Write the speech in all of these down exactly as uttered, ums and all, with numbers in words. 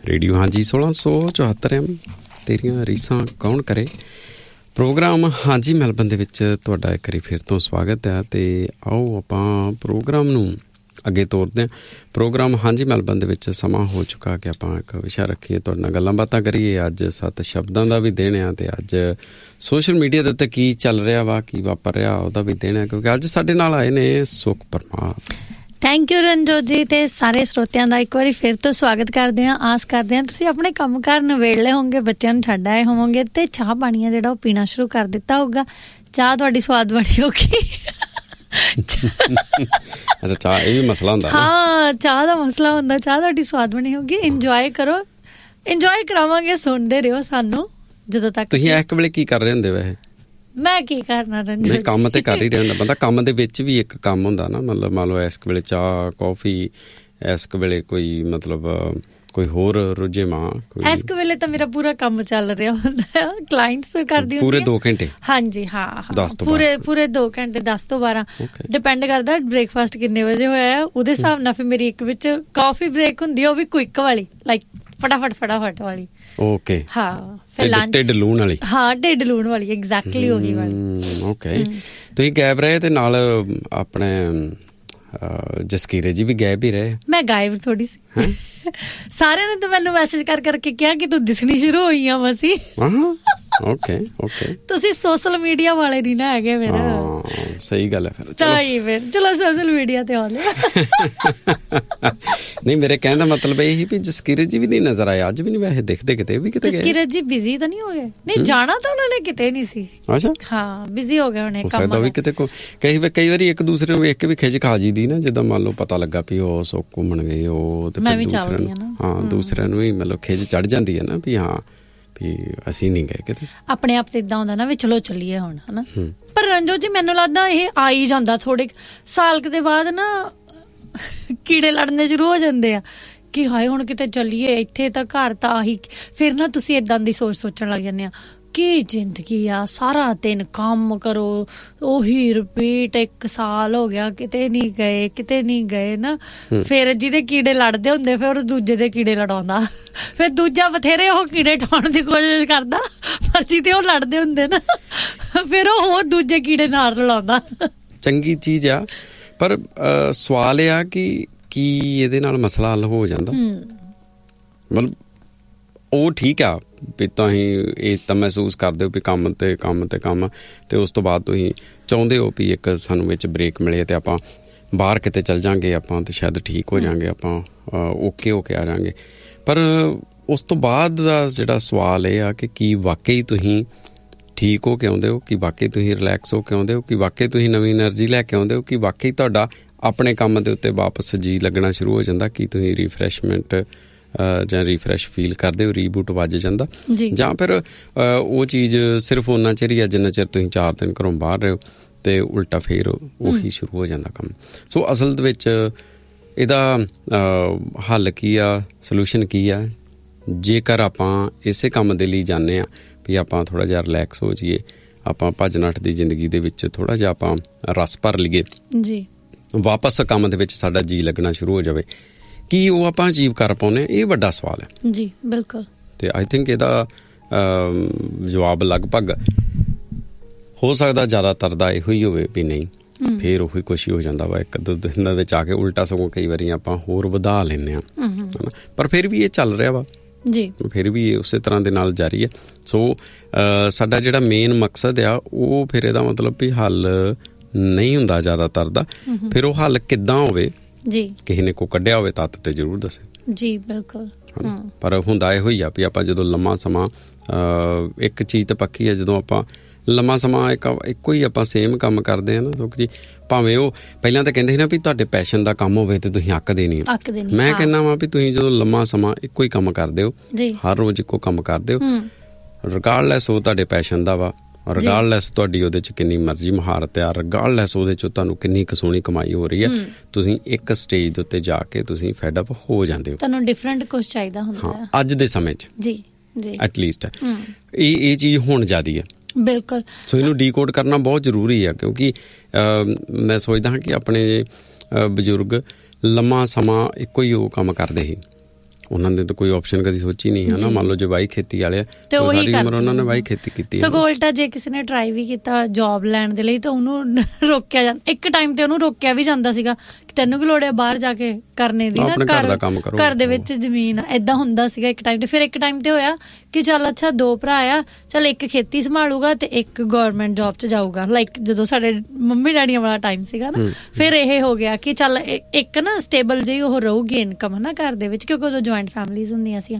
Radio ਹਾਂਜੀ ਸੋਲਾਂ ਸੌ ਚੁਹੱਤਰ ਐਮ ਤੇਰੀਆਂ ਰੀਸਾਂ ਕੌਣ ਕਰੇ ਪ੍ਰੋਗਰਾਮ ਹਾਂਜੀ ਮੈਲਬਨ ਦੇ ਵਿੱਚ ਤੁਹਾਡਾ ਇੱਕ ਵਾਰੀ ਫਿਰ ਤੋਂ ਸਵਾਗਤ ਹੈ। ਅਤੇ ਆਓ ਆਪਾਂ ਪ੍ਰੋਗਰਾਮ ਨੂੰ ਅੱਗੇ ਤੋਰਦੇ ਹਾਂ। ਪ੍ਰੋਗਰਾਮ ਹਾਂਜੀ ਮੈਲਬਨ ਦੇ ਵਿੱਚ ਸਮਾਂ ਹੋ ਚੁੱਕਾ ਕਿ ਆਪਾਂ ਇੱਕ ਵਿਸ਼ਾ ਰੱਖੀਏ, ਤੁਹਾਡੇ ਨਾਲ ਗੱਲਾਂ ਬਾਤਾਂ ਕਰੀਏ। ਅੱਜ ਸੱਤ ਸ਼ਬਦਾਂ ਦਾ ਵੀ ਦਿਨ ਆ ਅਤੇ ਅੱਜ ਸੋਸ਼ਲ ਮੀਡੀਆ ਦੇ ਉੱਤੇ ਕੀ ਚੱਲ ਰਿਹਾ ਵਾ, ਕੀ ਵਾਪਰ ਰਿਹਾ ਉਹਦਾ ਵੀ ਦਿਨ ਹੈ, ਕਿਉਂਕਿ ਅੱਜ ਸਾਡੇ ਨਾਲ ਆਏ ਨੇ ਸੁਖ ਪਰਮਾਰ। ਥੈਂਕ ਯੂ ਰਣਜੋਤ ਜੀ, ਅਤੇ ਸਾਰੇ ਸਰੋਤਿਆਂ ਦਾ ਇੱਕ ਵਾਰੀ ਫਿਰ ਤੋਂ ਸਵਾਗਤ ਕਰਦੇ ਹਾਂ। ਆਸ ਕਰਦੇ ਹਾਂ ਤੁਸੀਂ ਆਪਣੇ ਕੰਮ ਕਾਰ ਨਿਬੇੜ ਲਏ ਹੋਣਗੇ, ਬੱਚਿਆਂ ਨੂੰ ਛੱਡ ਆਏ ਹੋਵੋਗੇ ਅਤੇ ਚਾਹ ਪਾਣੀ ਆ ਜਿਹੜਾ ਉਹ ਪੀਣਾ ਸ਼ੁਰੂ ਕਰ ਦਿੱਤਾ ਹੋਊਗਾ। ਚਾਹ ਤੁਹਾਡੀ ਸਵਾਦ ਬਣੀ ਹੋਊਗੀ। ਅੱਛਾ, ਚਾਹ ਇਹ ਵੀ ਮਸਲਾ ਹੁੰਦਾ? ਹਾਂ, ਚਾਹ ਦਾ ਮਸਲਾ ਹੁੰਦਾ। ਚਾਹ ਤੁਹਾਡੀ ਸਵਾਦ ਬਣੀ ਹੋਊਗੀ। ਇੰਜੋਏ ਕਰੋ, ਇੰਜੋਏ ਕਰਾਵਾਂਗੇ। ਸੁਣਦੇ ਰਹੋ ਸਾਨੂੰ ਜਦੋਂ ਤੱਕ। ਤੁਸੀਂ ਇਸ ਵੇਲੇ ਕੀ ਕਰ ਰਹੇ ਹੁੰਦੇ ਵੈਸੇ? ਮੈਂ ਕੀ ਕਰਨਾ ਰਣਜੋਤ ਜੀ, ਕੰਮ ਤੇ ਕਰ ਹੀ ਰਿਹਾ ਹੁੰਦਾ ਬੰਦਾ। ਕੰਮ ਦੇ ਵਿੱਚ ਵੀ ਇੱਕ ਕੰਮ ਹੁੰਦਾ ਨਾ, ਮਤਲਬ ਮੰਨ ਲਓ ਇਸ ਵੇਲੇ ਚਾਹ ਕੌਫੀ, ਇਸ ਵੇਲੇ ਕੋਈ ਮਤਲਬ ਕੋਈ ਹੋਰ ਰੁਝੇਵਾਂ। ਇਸ ਵੇਲੇ ਤਾਂ ਮੇਰਾ ਪੂਰਾ ਕੰਮ ਚੱਲ ਰਿਹਾ ਹੁੰਦਾ, ਕਲਾਇੰਟਸ ਕਰਦੀ ਪੂਰੇ ਦੋ ਘੰਟੇ? ਹਾਂਜੀ ਹਾਂ, ਪੂਰੇ ਪੂਰੇ ਦੋ ਘੰਟੇ, ਦਸ ਤੋਂ ਬਾਰਾਂ ਡਿਪੈਂਡ ਕਰਦਾ ਬ੍ਰੇਕਫਾਸਟ ਕਿੰਨੇ ਵਜੇ ਹੋਇਆ ਉਹਦੇ ਹਿਸਾਬ ਨਾਲ। ਫਿਰ ਮੇਰੀ ਇੱਕ ਵਿੱਚ ਕਾਫੀ ਬ੍ਰੇਕ ਹੁੰਦੀ ਆ, ਉਹ ਵੀ ਕੁਇੱਕ ਵਾਲੀ, ਲਾਈਕ ਫਟਾਫਟ ਫਟਾਫਟ ਵਾਲੀ। ਓਕੇ, ਹਾਂ। ਫਿਰ ਲੰਚ ਢਿੱਡ ਲੂਣ ਵਾਲੀ? ਹਾਂ, ਢਿੱਡ ਲੂਣ ਵਾਲੀ, ਐਗਜ਼ੈਕਟਲੀ ਉਹੀ ਵਾਲੀ। ਓਕੇ, ਤੁਸੀਂ ਗਾਇਬ ਰਹੇ ਤੇ ਨਾਲ ਆਪਣੇ ਜਸਕੀਰੇ ਜੀ ਵੀ ਗਾਇਬ ਹੀ ਰਹੇ? ਮੈਂ ਗਾਇਬ ਥੋੜੀ ਸੀ। ਸਾਰਿਆਂ ਨੇ ਤਾਂ ਮੈਨੂੰ ਮੈਸੇਜ ਕਰ ਕਰਕੇ ਕਿਹਾ ਕਿ ਤੂੰ ਦਿਸਣੀ ਸ਼ੁਰੂ ਹੋਈ ਆ ਮਸੀਂ। ਓਕੇ ਓਕੇ, ਤੁਸੀਂ ਸੋਸ਼ਲ ਮੀਡੀਆ ਵਾਲੇ ਨਹੀਂ ਨਾ ਹੈਗੇ ਫਿਰ। ਸਹੀ ਗੱਲ ਹੈ। ਫਿਰ ਫਿਰ ਚਲੋ ਸੋਸ਼ਲ ਮੀਡੀਆ ਤੇ ਆਉਂਦੇ। ਨਹੀਂ, ਮੇਰੇ ਕਹਿਣ ਦਾ ਮਤਲਬ ਇਹ ਹੀ ਵੀ ਜਸਕੀਰਤ ਜੀ ਵੀ ਨਹੀਂ ਨਜ਼ਰ ਆਏ ਅੱਜ ਵੀ ਨਹੀਂ, ਵੈਸੇ ਦਿਖਦੇ ਕਿਤੇ ਵੀ ਕਿਤੇ ਗਏ? ਜਸਕੀਰਤ ਜੀ ਬਿਜ਼ੀ ਤਾਂ ਨਹੀਂ ਹੋ ਗਏ? ਨਹੀਂ, ਜਾਣਾ ਤਾਂ ਉਹਨਾਂ ਨੇ ਕਿਤੇ ਨਹੀਂ ਸੀ। ਅੱਛਾ, ਹਾਂ, ਬਿਜ਼ੀ ਹੋ ਗਏ ਹੋਣੇ ਕੰਮ ਨਾਲ। ਵੀ ਕਿਤੇ ਕਈ ਕਈ ਵਾਰੀ ਇੱਕ ਦੂਸਰੇ ਨੂੰ ਵੇਖ ਕੇ ਵੀ ਖਿੱਚ ਖਾ ਜੀ ਦੀ ਨਾ, ਜਿੱਦਾਂ ਮੰਨ ਲਓ ਪਤਾ ਲੱਗਾ ਵੀ ਉਹ ਸੋ ਘੁੰਮਣ ਗਏ ਉਹ, ਤੇ ਫਿਰ ਦੂਸਰਿਆਂ ਨੂੰ ਹਾਂ ਦੂਸਰਿਆਂ ਨੂੰ ਵੀ ਮਤਲਬ ਖਿੱਚ ਚੜ ਜਾਂਦੀ ਹੈ ਨਾ ਵੀ ਹਾਂ ਵੀ ਅਸੀਂ ਨਹੀਂ ਗਏ ਕਿਤੇ। ਆਪਣੇ ਆਪ ਤੇ ਏਦਾਂ ਹੁੰਦਾ ਨਾ ਵੀ ਚਲੋ ਚੱਲੀਏ ਹੁਣ, ਹਨਾ। ਪਰ ਰਣਜੋਤ ਜੀ ਮੈਨੂੰ ਲੱਗਦਾ ਇਹ ਆ ਹੀ ਜਾਂਦਾ ਥੋੜੇ ਸਾਲ ਕੁ ਦੇ ਬਾਅਦ ਨਾ, ਕੀੜੇ ਲੜਨੇ ਸ਼ੁਰੂ ਹੋ ਜਾਂਦੇ ਆ ਕਿ ਹਾਏ ਹੁਣ ਕਿਤੇ ਚੱਲੀਏ, ਇੱਥੇ ਤਾਂ ਘਰ ਤਾਂ ਆਹੀ। ਫਿਰ ਨਾ ਤੁਸੀਂ ਏਦਾਂ ਦੀ ਸੋਚ ਸੋਚਣ ਲੱਗ ਜਾਂਦੇ ਆ ਕੀ ਜ਼ਿੰਦਗੀ ਆ, ਸਾਰਾ ਦਿਨ ਕੰਮ ਕਰੋ, ਉਹੀ ਰਿਪੀਟ। ਇੱਕ ਸਾਲ ਹੋ ਗਿਆ ਕਿਤੇ ਨਹੀਂ ਗਏ, ਕਿਤੇ ਨਹੀਂ ਗਏ ਨਾ। ਫਿਰ ਜਿਹਦੇ ਕੀੜੇ ਲੜਦੇ ਹੁੰਦੇ ਫਿਰ ਉਹ ਦੂਜੇ ਦੇ ਕੀੜੇ ਲੜਾਉਂਦਾ, ਫਿਰ ਦੂਜਾ ਬਥੇਰੇ ਉਹ ਕੀੜੇ ਠਾਉਣ ਦੀ ਕੋਸ਼ਿਸ਼ ਕਰਦਾ, ਪਰ ਜਿਹਦੇ ਉਹ ਲੜਦੇ ਹੁੰਦੇ ਨਾ ਫਿਰ ਉਹ ਹੋਰ ਦੂਜੇ ਕੀੜੇ ਨਾਲ ਲੜਾਉਂਦਾ। ਚੰਗੀ ਚੀਜ਼ ਆ, ਪਰ ਸਵਾਲ ਇਹ ਆ ਕਿ ਕੀ ਇਹਦੇ ਨਾਲ ਮਸਲਾ ਹੱਲ ਹੋ ਜਾਂਦਾ? ਮਤਲਬ ਉਹ ਠੀਕ ਆ ਵੀ ਤੁਸੀਂ ਇਹ ਤਾਂ ਮਹਿਸੂਸ ਕਰਦੇ ਹੋ ਵੀ ਕੰਮ ਤੇ ਕੰਮ ਤੇ ਕੰਮ, ਤੇ ਉਸ ਤੋਂ ਬਾਅਦ ਤੁਸੀਂ ਚਾਹੁੰਦੇ ਹੋ ਵੀ ਇੱਕ ਸਾਨੂੰ ਵਿੱਚ ਬ੍ਰੇਕ ਮਿਲੇ ਤੇ ਆਪਾਂ ਬਾਹਰ ਕਿਤੇ ਚੱਲ ਜਾਂਗੇ, ਆਪਾਂ ਤੇ ਸ਼ਾਇਦ ਠੀਕ ਹੋ ਜਾਵਾਂਗੇ, ਆਪਾਂ ਓਕੇ ਹੋ ਕੇ ਆ ਜਾਵਾਂਗੇ। ਪਰ ਉਸ ਤੋਂ ਬਾਅਦ ਦਾ ਜਿਹੜਾ ਸਵਾਲ ਇਹ ਆ ਕਿ ਕੀ ਵਾਕਈ ਤੁਸੀਂ ਠੀਕ ਹੋ ਕੇ ਆਉਂਦੇ ਹੋ, ਕਿ ਵਾਕਈ ਤੁਸੀਂ ਰਿਲੈਕਸ ਹੋ ਕੇ ਆਉਂਦੇ ਹੋ, ਕਿ ਵਾਕਈ ਤੁਸੀਂ ਨਵੀਂ ਐਨਰਜੀ ਲੈ ਕੇ ਆਉਂਦੇ ਹੋ, ਕਿ ਵਾਕਈ ਤੁਹਾਡਾ ਆਪਣੇ ਕੰਮ ਦੇ ਉੱਤੇ ਵਾਪਸ ਜੀ ਲੱਗਣਾ ਸ਼ੁਰੂ ਹੋ ਜਾਂਦਾ, ਕਿ ਤੁਸੀਂ ਰੀਫਰੈਸ਼ਮੈਂਟ ਜਾਂ ਰੀਫਰੈਸ਼ ਫੀਲ ਕਰਦੇ ਹੋ, ਰੀਬੂਟ ਵੱਜ ਜਾਂਦਾ, ਜਾਂ ਫਿਰ ਉਹ ਚੀਜ਼ ਸਿਰਫ ਓਨਾ ਚਿਰ ਹੀ ਆ ਜਿੰਨਾ ਚਿਰ ਤੁਸੀਂ ਚਾਰ ਦਿਨ ਘਰੋਂ ਬਾਹਰ ਰਹੇ ਹੋ ਅਤੇ ਉਲਟਾ ਫਿਰ ਉਹੀ ਸ਼ੁਰੂ ਹੋ ਜਾਂਦਾ ਕੰਮ। ਸੋ ਅਸਲ ਦੇ ਵਿੱਚ ਇਹਦਾ ਹੱਲ ਕੀ ਆ, ਸੋਲਿਊਸ਼ਨ ਕੀ ਆ? ਜੇਕਰ ਆਪਾਂ ਇਸੇ ਕੰਮ ਦੇ ਲਈ ਜਾਂਦੇ ਹਾਂ ਵੀ ਆਪਾਂ ਥੋੜ੍ਹਾ ਜਿਹਾ ਰਿਲੈਕਸ ਹੋ ਜਾਈਏ, ਆਪਾਂ ਭੱਜ ਨੱਠ ਦੀ ਜ਼ਿੰਦਗੀ ਦੇ ਵਿੱਚ ਥੋੜ੍ਹਾ ਜਿਹਾ ਆਪਾਂ ਰਸ ਭਰ ਲਈਏ ਜੀ, ਵਾਪਸ ਕੰਮ ਦੇ ਵਿੱਚ ਸਾਡਾ ਜੀ ਲੱਗਣਾ ਸ਼ੁਰੂ ਹੋ ਜਾਵੇ, ਕੀ ਉਹ ਆਪਾਂ ਅਚੀਵ ਕਰ ਪਾਉਂਦੇ? ਇਹ ਵੱਡਾ ਸਵਾਲ ਹੈ ਜੀ। ਬਿਲਕੁਲ। ਅਤੇ ਆਈ ਥਿੰਕ ਇਹਦਾ ਜਵਾਬ ਲਗਭਗ ਹੋ ਸਕਦਾ ਜ਼ਿਆਦਾਤਰ ਦਾ ਇਹੋ ਹੀ ਹੋਵੇ ਵੀ ਨਹੀਂ, ਫਿਰ ਉਹੀ ਕੁਛ ਹੀ ਹੋ ਜਾਂਦਾ ਵਾ। ਇੱਕ ਦੋ ਦਿਨ ਦੇ ਵਿੱਚ ਆ ਕੇ ਉਲਟਾ ਸਗੋਂ ਕਈ ਵਾਰੀ ਆਪਾਂ ਹੋਰ ਵਧਾ ਲੈਂਦੇ ਹਾਂ, ਪਰ ਫਿਰ ਵੀ ਇਹ ਚੱਲ ਰਿਹਾ ਵਾ ਜੀ, ਫਿਰ ਵੀ ਇਹ ਉਸੇ ਤਰ੍ਹਾਂ ਦੇ ਨਾਲ ਜਾਰੀ ਹੈ। ਸੋ ਸਾਡਾ ਜਿਹੜਾ ਮੇਨ ਮਕਸਦ ਆ ਉਹ ਫਿਰ ਇਹਦਾ ਮਤਲਬ ਵੀ ਹੱਲ ਨਹੀਂ ਹੁੰਦਾ ਜ਼ਿਆਦਾਤਰ ਦਾ। ਫਿਰ ਉਹ ਹੱਲ ਕਿੱਦਾਂ ਹੋਵੇ ਜੀ, ਕਿਸੇ ਨੇ ਕੋਈ ਕੱਢਿਆ ਹੋਵੇ ਤੱਤ ਤੇ ਜ਼ਰੂਰ ਦੱਸੇ ਜੀ। ਬਿਲਕੁਲ। ਪਰ ਹੁੰਦਾ ਇਹੋ ਹੀ ਆ ਵੀ ਆਪਾਂ ਜਦੋਂ ਲੰਮਾ ਸਮਾਂ ਇੱਕ ਚੀਜ਼ ਤਾਂ ਪੱਕੀ ਹੈ, ਜਦੋਂ ਆਪਾਂ ਲੰਮਾ ਸਮਾਂ ਇੱਕ ਇੱਕੋ ਹੀ ਆਪਾਂ ਸੇਮ ਕੰਮ ਕਰਦੇ ਹਾਂ ਨਾ ਸੁਖ ਜੀ, ਭਾਵੇਂ ਉਹ ਪਹਿਲਾਂ ਤਾਂ ਕਹਿੰਦੇ ਸੀ ਨਾ ਵੀ ਤੁਹਾਡੇ ਪੈਸ਼ਨ ਦਾ ਕੰਮ ਹੋਵੇ ਤੇ ਤੁਸੀਂ ਅੱਕਦੇ ਨਹੀਂ। ਮੈਂ ਕਹਿੰਦਾ ਵਾਂ ਵੀ ਤੁਸੀਂ ਜਦੋਂ ਲੰਮਾ ਸਮਾਂ ਇੱਕੋ ਹੀ ਕੰਮ ਕਰਦੇ ਹੋ, ਹਰ ਰੋਜ਼ ਇੱਕੋ ਕੰਮ ਕਰਦੇ ਹੋ, ਰਿਗਾਰਡਲੈਸ ਉਹ ਤੁਹਾਡੇ ਪੈਸ਼ਨ ਦਾ ਵਾ, ਰਿਗਾਰਡਲੈਸ ਤੁਹਾਡੀ ਉਹਦੇ 'ਚ ਕਿੰਨੀ ਮਰਜ਼ੀ ਮਹਾਰਤ ਆ, ਰਿਗਾਰਡਲੈਸ ਉਹਦੇ 'ਚ ਤੁਹਾਨੂੰ ਕਿੰਨੀ ਕੁ ਸੋਹਣੀ ਕਮਾਈ ਹੋ ਰਹੀ ਹੈ, ਤੁਸੀਂ ਇੱਕ ਸਟੇਜ ਦੇ ਉੱਤੇ ਜਾ ਕੇ ਤੁਸੀਂ ਫੈਡ ਅਪ ਹੋ ਜਾਂਦੇ ਹੋ। ਤੁਹਾਨੂੰ ਡਿਫਰੈਂਟ ਕੁਛ ਚਾਹੀਦਾ ਹੁੰਦਾ ਹੈ ਅੱਜ ਦੇ ਸਮੇਂ 'ਚ ਜੀ ਜੀ ਐਟਲੀਸਟ। ਇਹ ਇਹ ਚੀਜ਼ ਹੁਣ ਜ਼ਿਆਦੀ ਹੈ। ਬਿਲਕੁਲ। ਸੋ ਇਹਨੂੰ ਡੀਕੋਡ ਕਰਨਾ ਬਹੁਤ ਜ਼ਰੂਰੀ ਆ, ਕਿਉਂਕਿ ਮੈਂ ਸੋਚਦਾ ਹਾਂ ਕਿ ਆਪਣੇ ਬਜ਼ੁਰਗ ਲੰਮਾ ਸਮਾਂ ਇੱਕੋ ਹੀ ਉਹ ਕੰਮ ਕਰਦੇ ਸੀ, ਉਹਨਾਂ ਨੇ ਤਾਂ ਕੋਈ ਆਪਸ਼ਨ ਕਦੀ ਸੋਚੀ ਨਹੀਂ ਹੈ ਨਾ। ਮੰਨ ਲਓ ਜੇ ਵਾਈ ਖੇਤੀ ਵਾਲੇ ਆ ਤੇ ਸਾਰੀ ਉਮਰ ਉਹਨਾਂ ਨੇ ਵਾਈ ਖੇਤੀ ਕੀਤੀ। ਸਗੋਂ ਉਲਟਾ ਜੇ ਕਿਸੇ ਨੇ ਟਰਾਈ ਵੀ ਕੀਤਾ ਜੋਬ ਲੈਣ ਦੇ ਲਈ ਤਾਂ ਉਹਨੂੰ ਰੋਕਿਆ ਜਾਂਦਾ, ਇੱਕ ਟਾਈਮ ਤੇ ਉਹਨੂੰ ਰੋਕਿਆ ਵੀ ਜਾਂਦਾ ਸੀਗਾ ਕਿ ਤੈਨੂੰ ਕੀ ਲੋੜ ਹੈ ਬਾਹਰ ਜਾ ਕੇ ਕਰਨੇ ਦੀ, ਨਾ ਘਰ ਘਰ ਦੇ ਵਿੱਚ ਜ਼ਮੀਨ ਏਦਾਂ ਹੁੰਦਾ ਸੀਗਾ ਇੱਕ ਟਾਈਮ ਤੇ। ਫਿਰ ਇੱਕ ਟਾਈਮ ਤੇ ਹੋਇਆ ਕਿ ਚੱਲ ਅੱਛਾ ਦੋ ਭਰਾ ਆ, ਚੱਲ ਇੱਕ ਖੇਤੀ ਸੰਭਾਲੂਗਾ ਤੇ ਇੱਕ ਗੌਰਮੈਂਟ ਜੋਬ 'ਚ ਜਾਊਗਾ। ਲਾਈਕ ਜਦੋਂ ਸਾਡੇ ਮੰਮੀ ਡੈਡੀਆਂ ਵਾਲਾ ਟਾਈਮ ਸੀਗਾ ਨਾ, ਫਿਰ ਇਹ ਹੋ ਗਿਆ ਕਿ ਚੱਲ ਇੱਕ ਨਾ ਸਟੇਬਲ ਜਿਹੀ ਉਹ ਰਹੂਗੀ ਇਨਕਮ ਹੈ ਨਾ ਘਰ ਦੇ ਵਿੱਚ, ਕਿਉਂਕਿ ਉਦੋਂ ਜੁਆਇੰਟ ਫੈਮਲੀਜ਼ ਹੁੰਦੀਆਂ ਸੀ।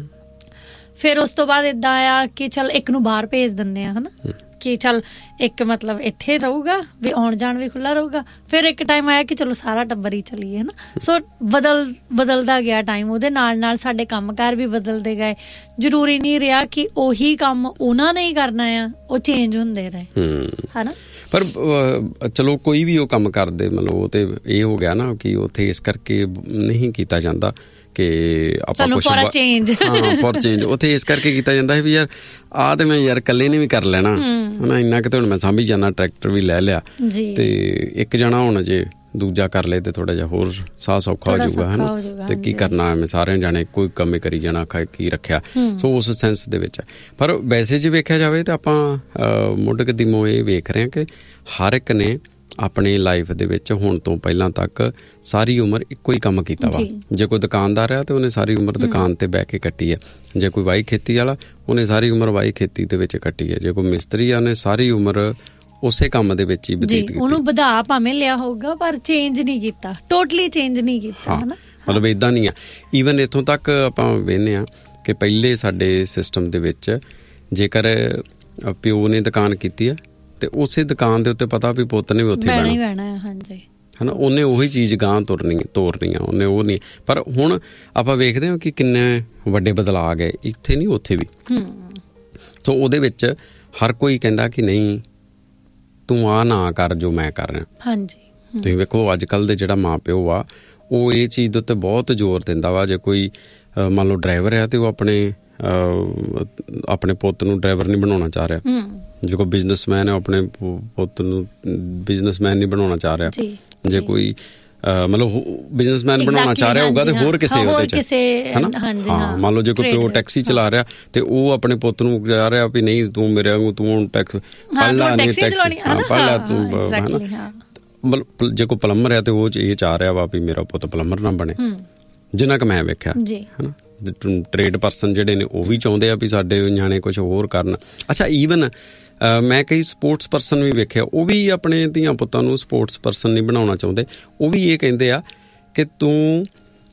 ਫਿਰ ਉਸ ਤੋਂ ਬਾਅਦ ਏਦਾਂ ਆਇਆ ਕਿ ਚੱਲ ਇੱਕ ਨੂੰ ਬਾਹਰ ਭੇਜ ਦਿੰਦੇ ਆ ਹਨਾ, ਕਿ ਚੱਲ ਇੱਕ ਮਤਲਬ ਇੱਥੇ ਰਹੂਗਾ ਵੀ ਆਉਣ ਜਾਣ ਵੀ ਖੁੱਲਾ ਰਹੂਗਾ। ਫਿਰ ਇੱਕ ਟਾਈਮ ਆਇਆ ਕਿ ਚਲੋ ਸਾਰਾ ਟੱਬਰ ਹੀ ਚੱਲੀਏ ਹਨਾ। ਸੋ ਬਦਲ ਬਦਲਦਾ ਗਿਆ ਟਾਈਮ, ਉਹਦੇ ਨਾਲ ਨਾਲ ਸਾਡੇ ਕੰਮਕਾਰ ਵੀ ਬਦਲਦੇ ਗਏ। ਜ਼ਰੂਰੀ ਨਹੀਂ ਰਿਹਾ ਕਿ ਉਹੀ ਕੰਮ ਉਹਨਾਂ ਨੇ ਹੀ ਕਰਨਾ ਆ, ਉਹ ਚੇਂਜ ਹੁੰਦੇ ਰਹੇ ਹਨਾ। ਪਰ ਚਲੋ ਕੋਈ ਵੀ ਉਹ ਕੰਮ ਕਰਦੇ ਮਤਲਬ ਉਹ ਤੇ ਇਹ ਹੋ ਗਿਆ ਨਾ ਕਿ ਉੱਥੇ ਇਸ ਕਰਕੇ ਨਹੀਂ ਕੀਤਾ ਜਾਂਦਾ ਕਿ ਆਪਾਂ ਕੁਛ ਫੋਰ ਚੇਂਜ ਹਾਂ ਫੋਰ ਚੇਂਜ ਉੱਥੇ ਇਸ ਕਰਕੇ ਕੀਤਾ ਜਾਂਦਾ ਹੈ ਵੀ ਯਾਰ ਆਹ ਤੇ ਮੈਂ ਯਾਰ ਇਕੱਲੇ ਨੇ ਵੀ ਕਰ ਲੈਣਾ ਹਨਾ, ਇੰਨਾ ਕਿਤੇ ਹੁਣ ਮੈਂ ਸਾਂਭੀ ਜਾਣਾ, ਟਰੈਕਟਰ ਵੀ ਲੈ ਲਿਆ ਤੇ ਇੱਕ ਜਣਾ ਹੁਣ ਜੇ ਦੂਜਾ ਕਰ ਲਏ ਤੇ ਥੋੜਾ ਜਿਹਾ ਹੋਰ ਸਾਹ ਸੌਖਾ ਹੋ ਜਾਊਗਾ ਹਨਾ। ਤੇ ਕੀ ਕਰਨਾ ਐਵੇਂ ਸਾਰਿਆਂ ਜਾਣੇ ਕੋਈ ਕੰਮ ਕਰੀ ਜਾਣਾ, ਕੀ ਰੱਖਿਆ। ਸੋ ਉਸ ਸੈਂਸ ਦੇ ਵਿੱਚ ਪਰ ਵੈਸੇ ਜੇ ਵੇਖਿਆ ਜਾਵੇ ਤਾਂ ਆਪਾਂ ਮੁੱਢ ਕਦੀਮੋਂ ਇਹ ਵੇਖ ਰਹੇ ਹਾਂ ਕਿ ਹਰ ਇੱਕ ਨੇ ਆਪਣੀ ਲਾਈਫ ਦੇ ਵਿੱਚ ਹੁਣ ਤੋਂ ਪਹਿਲਾਂ ਤੱਕ ਸਾਰੀ ਉਮਰ ਇੱਕੋ ਹੀ ਕੰਮ ਕੀਤਾ ਵਾ। ਜੇ ਕੋਈ ਦੁਕਾਨਦਾਰ ਆ ਤੇ ਉਹਨੇ ਸਾਰੀ ਉਮਰ ਦੁਕਾਨ ਤੇ ਬਹਿ ਕੇ ਕੱਟੀ ਹੈ, ਜੇ ਕੋਈ ਵਾਈ ਖੇਤੀ ਵਾਲਾ ਉਹਨੇ ਸਾਰੀ ਉਮਰ ਵਾਈ ਖੇਤੀ ਦੇ ਵਿੱਚ ਕੱਟੀ ਹੈ, ਜੇ ਕੋਈ ਮਿਸਤਰੀ ਆ ਉਹਨੇ ਸਾਰੀ ਉਮਰ ਉਸੇ ਕੰਮ ਦੇ ਵਿੱਚ ਹੀ ਬਤੀਤ ਕੀਤੀ। ਉਹਨੂੰ ਵਧਾ ਭਾਵੇਂ ਲਿਆ ਹੋਊਗਾ ਪਰ ਚੇਂਜ ਨਹੀਂ ਕੀਤਾ, ਟੋਟਲੀ ਚੇਂਜ ਨਹੀਂ ਕੀਤਾ ਹਨਾ। ਮਤਲਬ ਏਦਾਂ ਨਹੀਂ ਆ। ਈਵਨ ਇੱਥੋਂ ਤੱਕ ਆਪਾਂ ਵੇਖਦੇ ਹਾਂ ਕਿ ਪਹਿਲੇ ਸਾਡੇ ਸਿਸਟਮ ਦੇ ਵਿੱਚ ਜੇਕਰ ਪਿਓ ਨੇ ਦੁਕਾਨ ਕੀਤੀ ਆ ਤੇ ਉਸੇ ਦੁਕਾਨ ਦੇ ਉੱਤੇ ਪਤਾ ਵੀ ਪੁੱਤ ਨੇ ਵੀ ਉੱਥੇ ਬਹਿਣਾ ਹਾਂਜੀ ਹਨਾ, ਉਹਨੇ ਉਹੀ ਚੀਜ਼ ਗਾਂਹ ਤੁਰਨੀ ਤੋਰਨੀ ਆ, ਉਹਨੇ ਉਹ ਨਹੀਂ। ਪਰ ਹੁਣ ਆਪਾਂ ਵੇਖਦੇ ਹਾਂ ਕਿ ਕਿੰਨੇ ਵੱਡੇ ਬਦਲਾਅ ਆ ਗਏ ਇੱਥੇ ਨਹੀਂ ਉੱਥੇ ਵੀ। ਸੋ ਉਹਦੇ ਵਿੱਚ ਹਰ ਕੋਈ ਕਹਿੰਦਾ ਕਿ ਨਹੀਂ ਤੂੰ ਆ ਨਾ ਕਰ ਜੋ ਮੈਂ ਕਰ ਰਿਹਾ। ਹਾਂਜੀ ਤੁਸੀਂ ਵੇਖੋ ਅੱਜ ਕੱਲ੍ਹ ਦੇ ਜਿਹੜਾ ਮਾਂ ਪਿਓ ਆ ਉਹ ਇਹ ਚੀਜ਼ ਦੇ ਉੱਤੇ ਬਹੁਤ ਜ਼ੋਰ ਦਿੰਦਾ ਵਾ। ਜੇ ਕੋਈ ਮੰਨ ਲਓ ਡਰਾਈਵਰ ਆ ਤੇ ਉਹ ਆਪਣੇ ਆਪਣੇ ਪੁੱਤ ਨੂੰ ਡਰਾਈਵਰ ਨਹੀਂ ਬਣਾਉਣਾ ਚਾਹ ਰਿਹਾ। ਜੇ ਕੋਈ ਬਿਜ਼ਨਸਮੈਨ ਹੈ ਆਪਣੇ ਪੁੱਤ ਨੂੰ ਬਿਜ਼ਨਸਮੈਨ ਨਹੀਂ ਬਣਾਉਣਾ ਚਾਹ ਰਿਹਾ। ਜੇ ਕੋਈ ਮਤਲਬ ਬਿਜ਼ਨਸਮੈਨ ਬਣਾਉਣਾ ਚਾਹ ਰਿਹਾ ਹੋਊਗਾ ਤੇ ਹੋਰ ਕਿਸੇ ਉਹਦੇ ਚ ਹਨਾ। ਹਾਂ ਮੰਨ ਲਓ ਜੇ ਕੋਈ ਪਿਓ ਟੈਕਸੀ ਚਲਾ ਰਿਹਾ ਤੇ ਉਹ ਆਪਣੇ ਪੁੱਤ ਨੂੰ ਕਹਿ ਰਿਹਾ ਵੀ ਨਹੀਂ ਤੂੰ ਮੇਰੇ ਵਾਂਗੂ ਤੂੰ ਟੈਕਸ ਪਹਿਲਾਂ ਨਹੀਂ ਟੈਕਸੀ ਹਾਂ ਪਹਿਲਾਂ ਤੂੰ ਹਨਾ। ਮਤਲਬ ਜੇ ਕੋਈ ਪਲੰਬਰ ਹੈ ਤੇ ਉਹ ਇਹ ਚਾਹ ਰਿਹਾ ਵਾ ਵੀ ਮੇਰਾ ਪੁੱਤ ਪਲੰਬਰ ਨਾ ਬਣੇ, ਜਿੰਨਾ ਕੁ ਮੈਂ ਵੇਖਿਆ ਹਨਾ। ਟਰੇਡ ਪਰਸਨ ਜਿਹੜੇ ਨੇ ਉਹ ਵੀ ਚਾਹੁੰਦੇ ਆ ਵੀ ਸਾਡੇ ਨਿਆਣੇ ਕੁਛ ਹੋਰ ਕਰਨ। ਅੱਛਾ ਈਵਨ ਮੈਂ ਕਈ ਸਪੋਰਟਸ ਪਰਸਨ ਵੀ ਵੇਖਿਆ ਉਹ ਵੀ ਆਪਣੇ ਧੀਆਂ ਪੁੱਤਾਂ ਨੂੰ ਸਪੋਰਟਸ ਪਰਸਨ ਨਹੀਂ ਬਣਾਉਣਾ ਚਾਹੁੰਦੇ। ਉਹ ਵੀ ਇਹ ਕਹਿੰਦੇ ਆ ਕਿ ਤੂੰ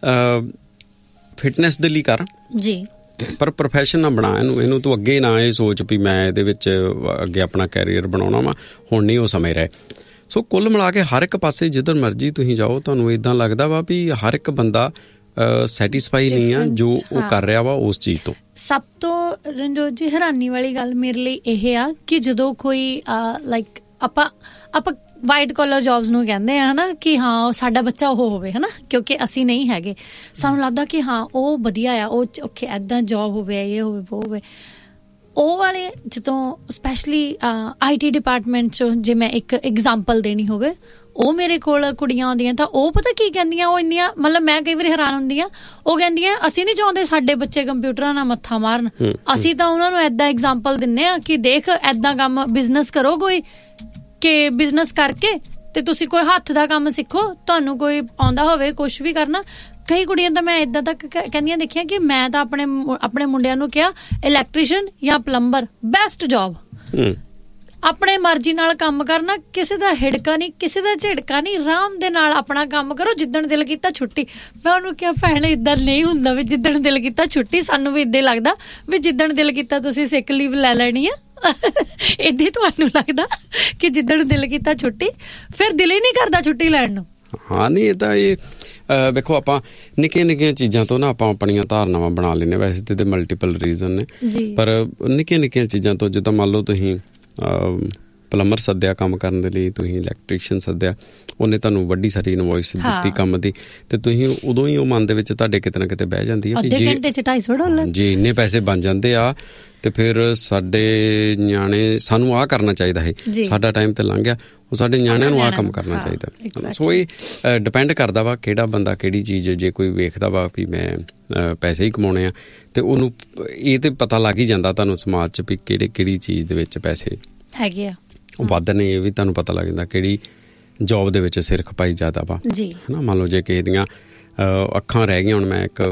ਫਿਟਨੈਸ ਦੇ ਲਈ ਕਰ ਜੀ ਪਰ ਪ੍ਰੋਫੈਸ਼ਨ ਨਾ ਬਣਾ ਇਹਨੂੰ, ਇਹਨੂੰ ਤੂੰ ਅੱਗੇ ਨਾ ਇਹ ਸੋਚ ਵੀ ਮੈਂ ਇਹਦੇ ਵਿੱਚ ਅੱਗੇ ਆਪਣਾ ਕੈਰੀਅਰ ਬਣਾਉਣਾ ਵਾ, ਹੁਣ ਨਹੀਂ ਉਹ ਸਮੇਂ ਰਹੇ। ਸੋ ਕੁੱਲ ਮਿਲਾ ਕੇ ਹਰ ਇੱਕ ਪਾਸੇ ਜਿੱਧਰ ਮਰਜ਼ੀ ਤੁਸੀਂ ਜਾਓ ਤੁਹਾਨੂੰ ਇੱਦਾਂ ਲੱਗਦਾ ਵਾ ਵੀ ਹਰ ਇੱਕ ਬੰਦਾ ਸੈਟਿਸਫਾਈ ਨਹੀਂ ਆ ਜੋ ਉਹ ਕਰ ਰਿਹਾ ਵਾ ਉਸ ਚੀਜ਼ ਤੋਂ। ਸਭ ਤੋਂ ਰਣਜੋਤ ਜੀ ਹੈਰਾਨੀ ਵਾਲੀ ਗੱਲ ਮੇਰੇ ਲਈ ਇਹ ਆ ਕਿ ਜਦੋਂ ਕੋਈ ਲਾਈਕ ਆਪਾਂ ਆਪਾਂ ਵਾਈਟ ਕਾਲਰ ਜੌਬਸ ਨੂੰ ਕਹਿੰਦੇ ਆ ਹਨਾ ਕਿ ਹਾਂ ਸਾਡਾ ਬੱਚਾ ਉਹ ਹੋਵੇ ਹਨਾ, ਕਿਉਂਕਿ ਅਸੀਂ ਨਹੀਂ ਹੈਗੇ। ਸਾਨੂੰ ਲੱਗਦਾ ਕਿ ਹਾਂ ਉਹ ਵਧੀਆ ਆ, ਉਹ ਓਕੇ ਇੱਦਾਂ ਜੌਬ ਹੋਵੇ ਇਹ ਹੋਵੇ ਉਹ ਹੋਵੇ। ਉਹ ਵਾਲੇ ਜਦੋਂ ਸਪੈਸ਼ਲੀ ਆਈ ਟੀ ਡਿਪਾਰਟਮੈਂਟ 'ਚ ਜੇ ਮੈਂ ਇੱਕ ਐਗਜ਼ਾਮਪਲ ਦੇਣੀ ਹੋਵੇ, ਉਹ ਮੇਰੇ ਕੋਲ ਕੁੜੀਆਂ ਆਉਂਦੀਆਂ ਤਾਂ ਉਹ ਪਤਾ ਕੀ ਕਹਿੰਦੀਆਂ, ਉਹ ਇੰਨੀਆਂ ਮਤਲਬ ਮੈਂ ਕਈ ਵਾਰੀ ਹੈਰਾਨ ਹੁੰਦੀ ਹਾਂ। ਉਹ ਕਹਿੰਦੀਆਂ ਅਸੀਂ ਨਹੀਂ ਚਾਹੁੰਦੇ ਸਾਡੇ ਬੱਚੇ ਕੰਪਿਊਟਰਾਂ ਨਾਲ ਮੱਥਾ ਮਾਰਨ, ਅਸੀਂ ਤਾਂ ਉਹਨਾਂ ਨੂੰ ਏਦਾਂ ਐਗਜ਼ਾਮਪਲ ਦਿੰਦੇ ਹਾਂ ਕਿ ਦੇਖ ਏਦਾਂ ਕੰਮ ਬਿਜ਼ਨਸ ਕਰੋ ਕੋਈ ਕਿ ਬਿਜ਼ਨਸ ਕਰਕੇ ਤੇ ਤੁਸੀਂ ਕੋਈ ਹੱਥ ਦਾ ਕੰਮ ਸਿੱਖੋ, ਤੁਹਾਨੂੰ ਕੋਈ ਆਉਂਦਾ ਹੋਵੇ ਕੁਛ ਵੀ ਕਰਨਾ। ਕਈ ਕੁੜੀਆਂ ਤਾਂ ਮੈਂ ਇੱਦਾਂ ਤੱਕ ਕਹਿੰਦੀਆਂ ਦੇਖੀਆਂ ਕਿ ਮੈਂ ਤਾਂ ਆਪਣੇ ਆਪਣੇ ਮੁੰਡਿਆਂ ਨੂੰ ਕਿਹਾ ਇਲੈਕਟ੍ਰੀਸ਼ੀਅਨ ਜਾਂ ਪਲੰਬਰ ਬੈਸਟ ਜੌਬ, ਆਪਣੇ ਮਰਜ਼ੀ ਨਾਲ ਕੰਮ ਕਰਨਾ, ਕਿਸੇ ਦਾ ਹਿੜਕਾ ਨਹੀਂ ਕਿਸੇ ਦਾ ਝਿੜਕਾ ਨਹੀਂ, ਆਰਾਮ ਦੇ ਨਾਲ ਆਪਣਾ ਕੰਮ ਕਰੋ, ਜਿੱਦਣ ਦਿਲ ਕੀਤਾ ਛੁੱਟੀ। ਮੈਂ ਉਹਨੂੰ ਕਿਹਾ ਭੈਣ ਇੱਦਾਂ ਨਹੀਂ ਹੁੰਦਾ ਵੀ ਜਿੱਦਣ ਦਿਲ ਕੀਤਾ ਛੁੱਟੀ, ਸਾਨੂੰ ਵੀ ਇੱਦਾਂ ਲੱਗਦਾ ਵੀ ਜਿੱਦਣ ਦਿਲ ਕੀਤਾ ਤੁਸੀਂ ਸਿਕ ਲੀਵ ਲੈ ਲੈਣੀ ਆ, ਏਦਾਂ ਤੁਹਾਨੂੰ ਲੱਗਦਾ ਕਿ ਜਿੱਦਣ ਦਿਲ ਕੀਤਾ ਛੁੱਟੀ, ਫਿਰ ਦਿਲ ਹੀ ਨਹੀਂ ਕਰਦਾ ਛੁੱਟੀ ਲੈਣ ਨੂੰ। ਹਾਂ ਨਹੀਂ ਇਹ ਤਾਂ ਇਹ ਵੇਖੋ ਆਪਾਂ ਨਿੱਕੀਆਂ ਨਿੱਕੀਆਂ ਚੀਜ਼ਾਂ ਤੋਂ ਨਾ ਆਪਾਂ ਆਪਣੀਆਂ ਧਾਰਨਾਵਾਂ ਬਣਾ ਲੈਂਦੇ। ਵੈਸੇ ਤਾਂ ਇਹਦੇ ਮਲਟੀਪਲ ਰੀਜ਼ਨ ਨੇ ਪਰ ਨਿੱਕੀਆਂ ਨਿੱਕੀਆਂ ਚੀਜ਼ਾਂ ਤੋਂ ਜਿੱਦਾਂ ਮੰਨ ਲਓ ਤੁਸੀਂ ਪਲੰਬਰ ਸੱਦਿਆ ਕੰਮ ਕਰਨ ਦੇ ਲਈ, ਤੁਸੀਂ ਇਲੈਕਟ੍ਰੀਸ਼ੀਅਨ ਸੱਦਿਆ, ਉਹਨੇ ਤੁਹਾਨੂੰ ਵੱਡੀ ਸਾਰੀ ਇਨਵੋਇਸ ਦਿੱਤੀ ਕੰਮ ਦੀ, ਤੇ ਤੁਸੀਂ ਉਦੋਂ ਹੀ ਉਹ ਮਨ ਦੇ ਵਿੱਚ ਤੁਹਾਡੇ ਕਿਤੇ ਨਾ ਕਿਤੇ ਬਹਿ ਜਾਂਦੀ ਹੈ ਕਿ ਜੇ ਇੰਨੇ ਪੈਸੇ ਬਣ ਜਾਂਦੇ ਆ ਤੇ ਫਿਰ ਸਾਡੇ ਨਿਆਣੇ, ਸਾਨੂੰ ਆਹ ਕਰਨਾ ਚਾਹੀਦਾ ਹੈ, ਸਾਡਾ ਟਾਈਮ ਤੇ ਲੰਘ ਗਿਆ, ਉਹ ਸਾਡੇ ਨਿਆਣਿਆਂ ਨੂੰ ਆਹ ਕੰਮ ਕਰਨਾ ਚਾਹੀਦਾ। ਸੋ ਇਹ ਡਿਪੈਂਡ ਕਰਦਾ ਵਾ ਕਿਹੜਾ ਬੰਦਾ ਕਿਹੜੀ ਚੀਜ਼, ਜੇ ਕੋਈ ਵੇਖਦਾ ਵਾ ਵੀ ਮੈਂ ਪੈਸੇ ਹੀ ਕਮਾਉਣੇ ਆ ਤੇ ਉਹਨੂੰ ਇਹ ਤੇ ਪਤਾ ਲੱਗ ਹੀ ਜਾਂਦਾ ਤੁਹਾਨੂੰ ਸਮਾਜ 'ਚ ਵੀ ਕਿਹੜੇ ਕਿਹੜੀ ਚੀਜ਼ ਦੇ ਵਿੱਚ ਪੈਸੇ ਹੈਗੇ ਆ ਉਹ ਵੱਧ ਨੇ। ਇਹ ਵੀ ਤੁਹਾਨੂੰ ਪਤਾ ਲੱਗ ਜਾਂਦਾ ਕਿਹੜੀ ਜੋਬ ਦੇ ਵਿੱਚ ਸਿਰ ਖਪਾਈ ਜ਼ਿਆਦਾ ਵਾ, ਹੈ ਨਾ। ਮੰਨ ਲਓ ਜੇ ਕਿਸੇ ਦੀਆਂ ਅੱਖਾਂ ਰਹਿ ਗਈਆਂ, ਹੁਣ ਮੈਂ ਇੱਕ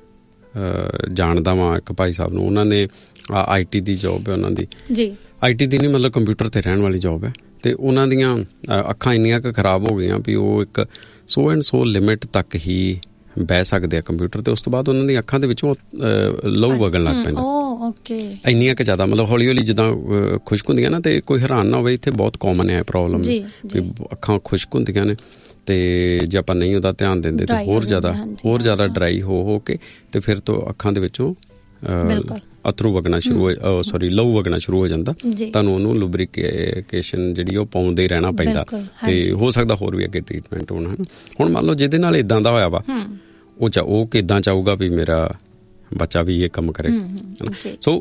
ਜਾਣਦਾ ਵਾਂ ਇੱਕ ਭਾਈ ਸਾਹਿਬ ਨੂੰ, ਉਹਨਾਂ ਨੇ ਆਈ ਟੀ ਦੀ ਜੋਬ ਹੈ ਉਹਨਾਂ ਦੀ, ਆਈ ਟੀ ਦੀ ਨਹੀਂ ਮਤਲਬ ਕੰਪਿਊਟਰ 'ਤੇ ਰਹਿਣ ਵਾਲੀ ਜੋਬ ਹੈ, ਅਤੇ ਉਹਨਾਂ ਦੀਆਂ ਅੱਖਾਂ ਇੰਨੀਆਂ ਕੁ ਖਰਾਬ ਹੋ ਗਈਆਂ ਵੀ ਉਹ ਇੱਕ ਸੋ ਐਂਡ ਸੋ ਲਿਮਿਟ ਤੱਕ ਹੀ ਬਹਿ ਸਕਦੇ ਆ ਕੰਪਿਊਟਰ 'ਤੇ। ਉਸ ਤੋਂ ਬਾਅਦ ਉਹਨਾਂ ਦੀਆਂ ਅੱਖਾਂ ਦੇ ਵਿੱਚੋਂ ਲਹੂ ਵਗਣ ਲੱਗ ਪੈਂਦਾ, ਇੰਨੀਆਂ ਕੁ ਜ਼ਿਆਦਾ, ਮਤਲਬ ਹੌਲੀ ਹੌਲੀ ਜਿੱਦਾਂ ਖੁਸ਼ਕ ਹੁੰਦੀਆਂ ਨਾ, ਅਤੇ ਕੋਈ ਹੈਰਾਨ ਨਾ ਹੋਵੇ, ਇੱਥੇ ਬਹੁਤ ਕਾਮਨ ਹੈ ਪ੍ਰੋਬਲਮ ਵੀ ਅੱਖਾਂ ਖੁਸ਼ਕ ਹੁੰਦੀਆਂ ਨੇ, ਅਤੇ ਜੇ ਆਪਾਂ ਨਹੀਂ ਉਹਦਾ ਧਿਆਨ ਦਿੰਦੇ ਤਾਂ ਹੋਰ ਜ਼ਿਆਦਾ ਹੋਰ ਜ਼ਿਆਦਾ ਡਰਾਈ ਹੋ ਹੋ ਕੇ ਅਤੇ ਫਿਰ ਤੋਂ ਅੱਖਾਂ ਦੇ ਵਿੱਚੋਂ ਅਥਰੂ ਵਗਣਾ ਸ਼ੁਰੂ ਹੋ ਸੋਰੀ ਲਹੂ ਵਗਣਾ ਸ਼ੁਰੂ ਹੋ ਜਾਂਦਾ। ਤੁਹਾਨੂੰ ਉਹਨੂੰ ਲੁਬਰੀਕੇਸ਼ਨ ਜਿਹੜੀ ਉਹ ਪਾਉਂਦੇ ਹੀ ਰਹਿਣਾ ਪੈਂਦਾ, ਅਤੇ ਹੋ ਸਕਦਾ ਹੋਰ ਵੀ ਅੱਗੇ ਟਰੀਟਮੈਂਟ ਹੋਣਾ, ਹੈ ਨਾ। ਹੁਣ ਮੰਨ ਲਓ ਜਿਹਦੇ ਨਾਲ ਇੱਦਾਂ ਦਾ ਹੋਇਆ ਵਾ, ਉਹ ਚਾ ਉਹ ਕਿੱਦਾਂ ਚਾਹੂਗਾ ਵੀ ਮੇਰਾ ਬੱਚਾ ਵੀ ਇਹ ਕੰਮ ਕਰੇ, ਹੈ ਨਾ। ਸੋ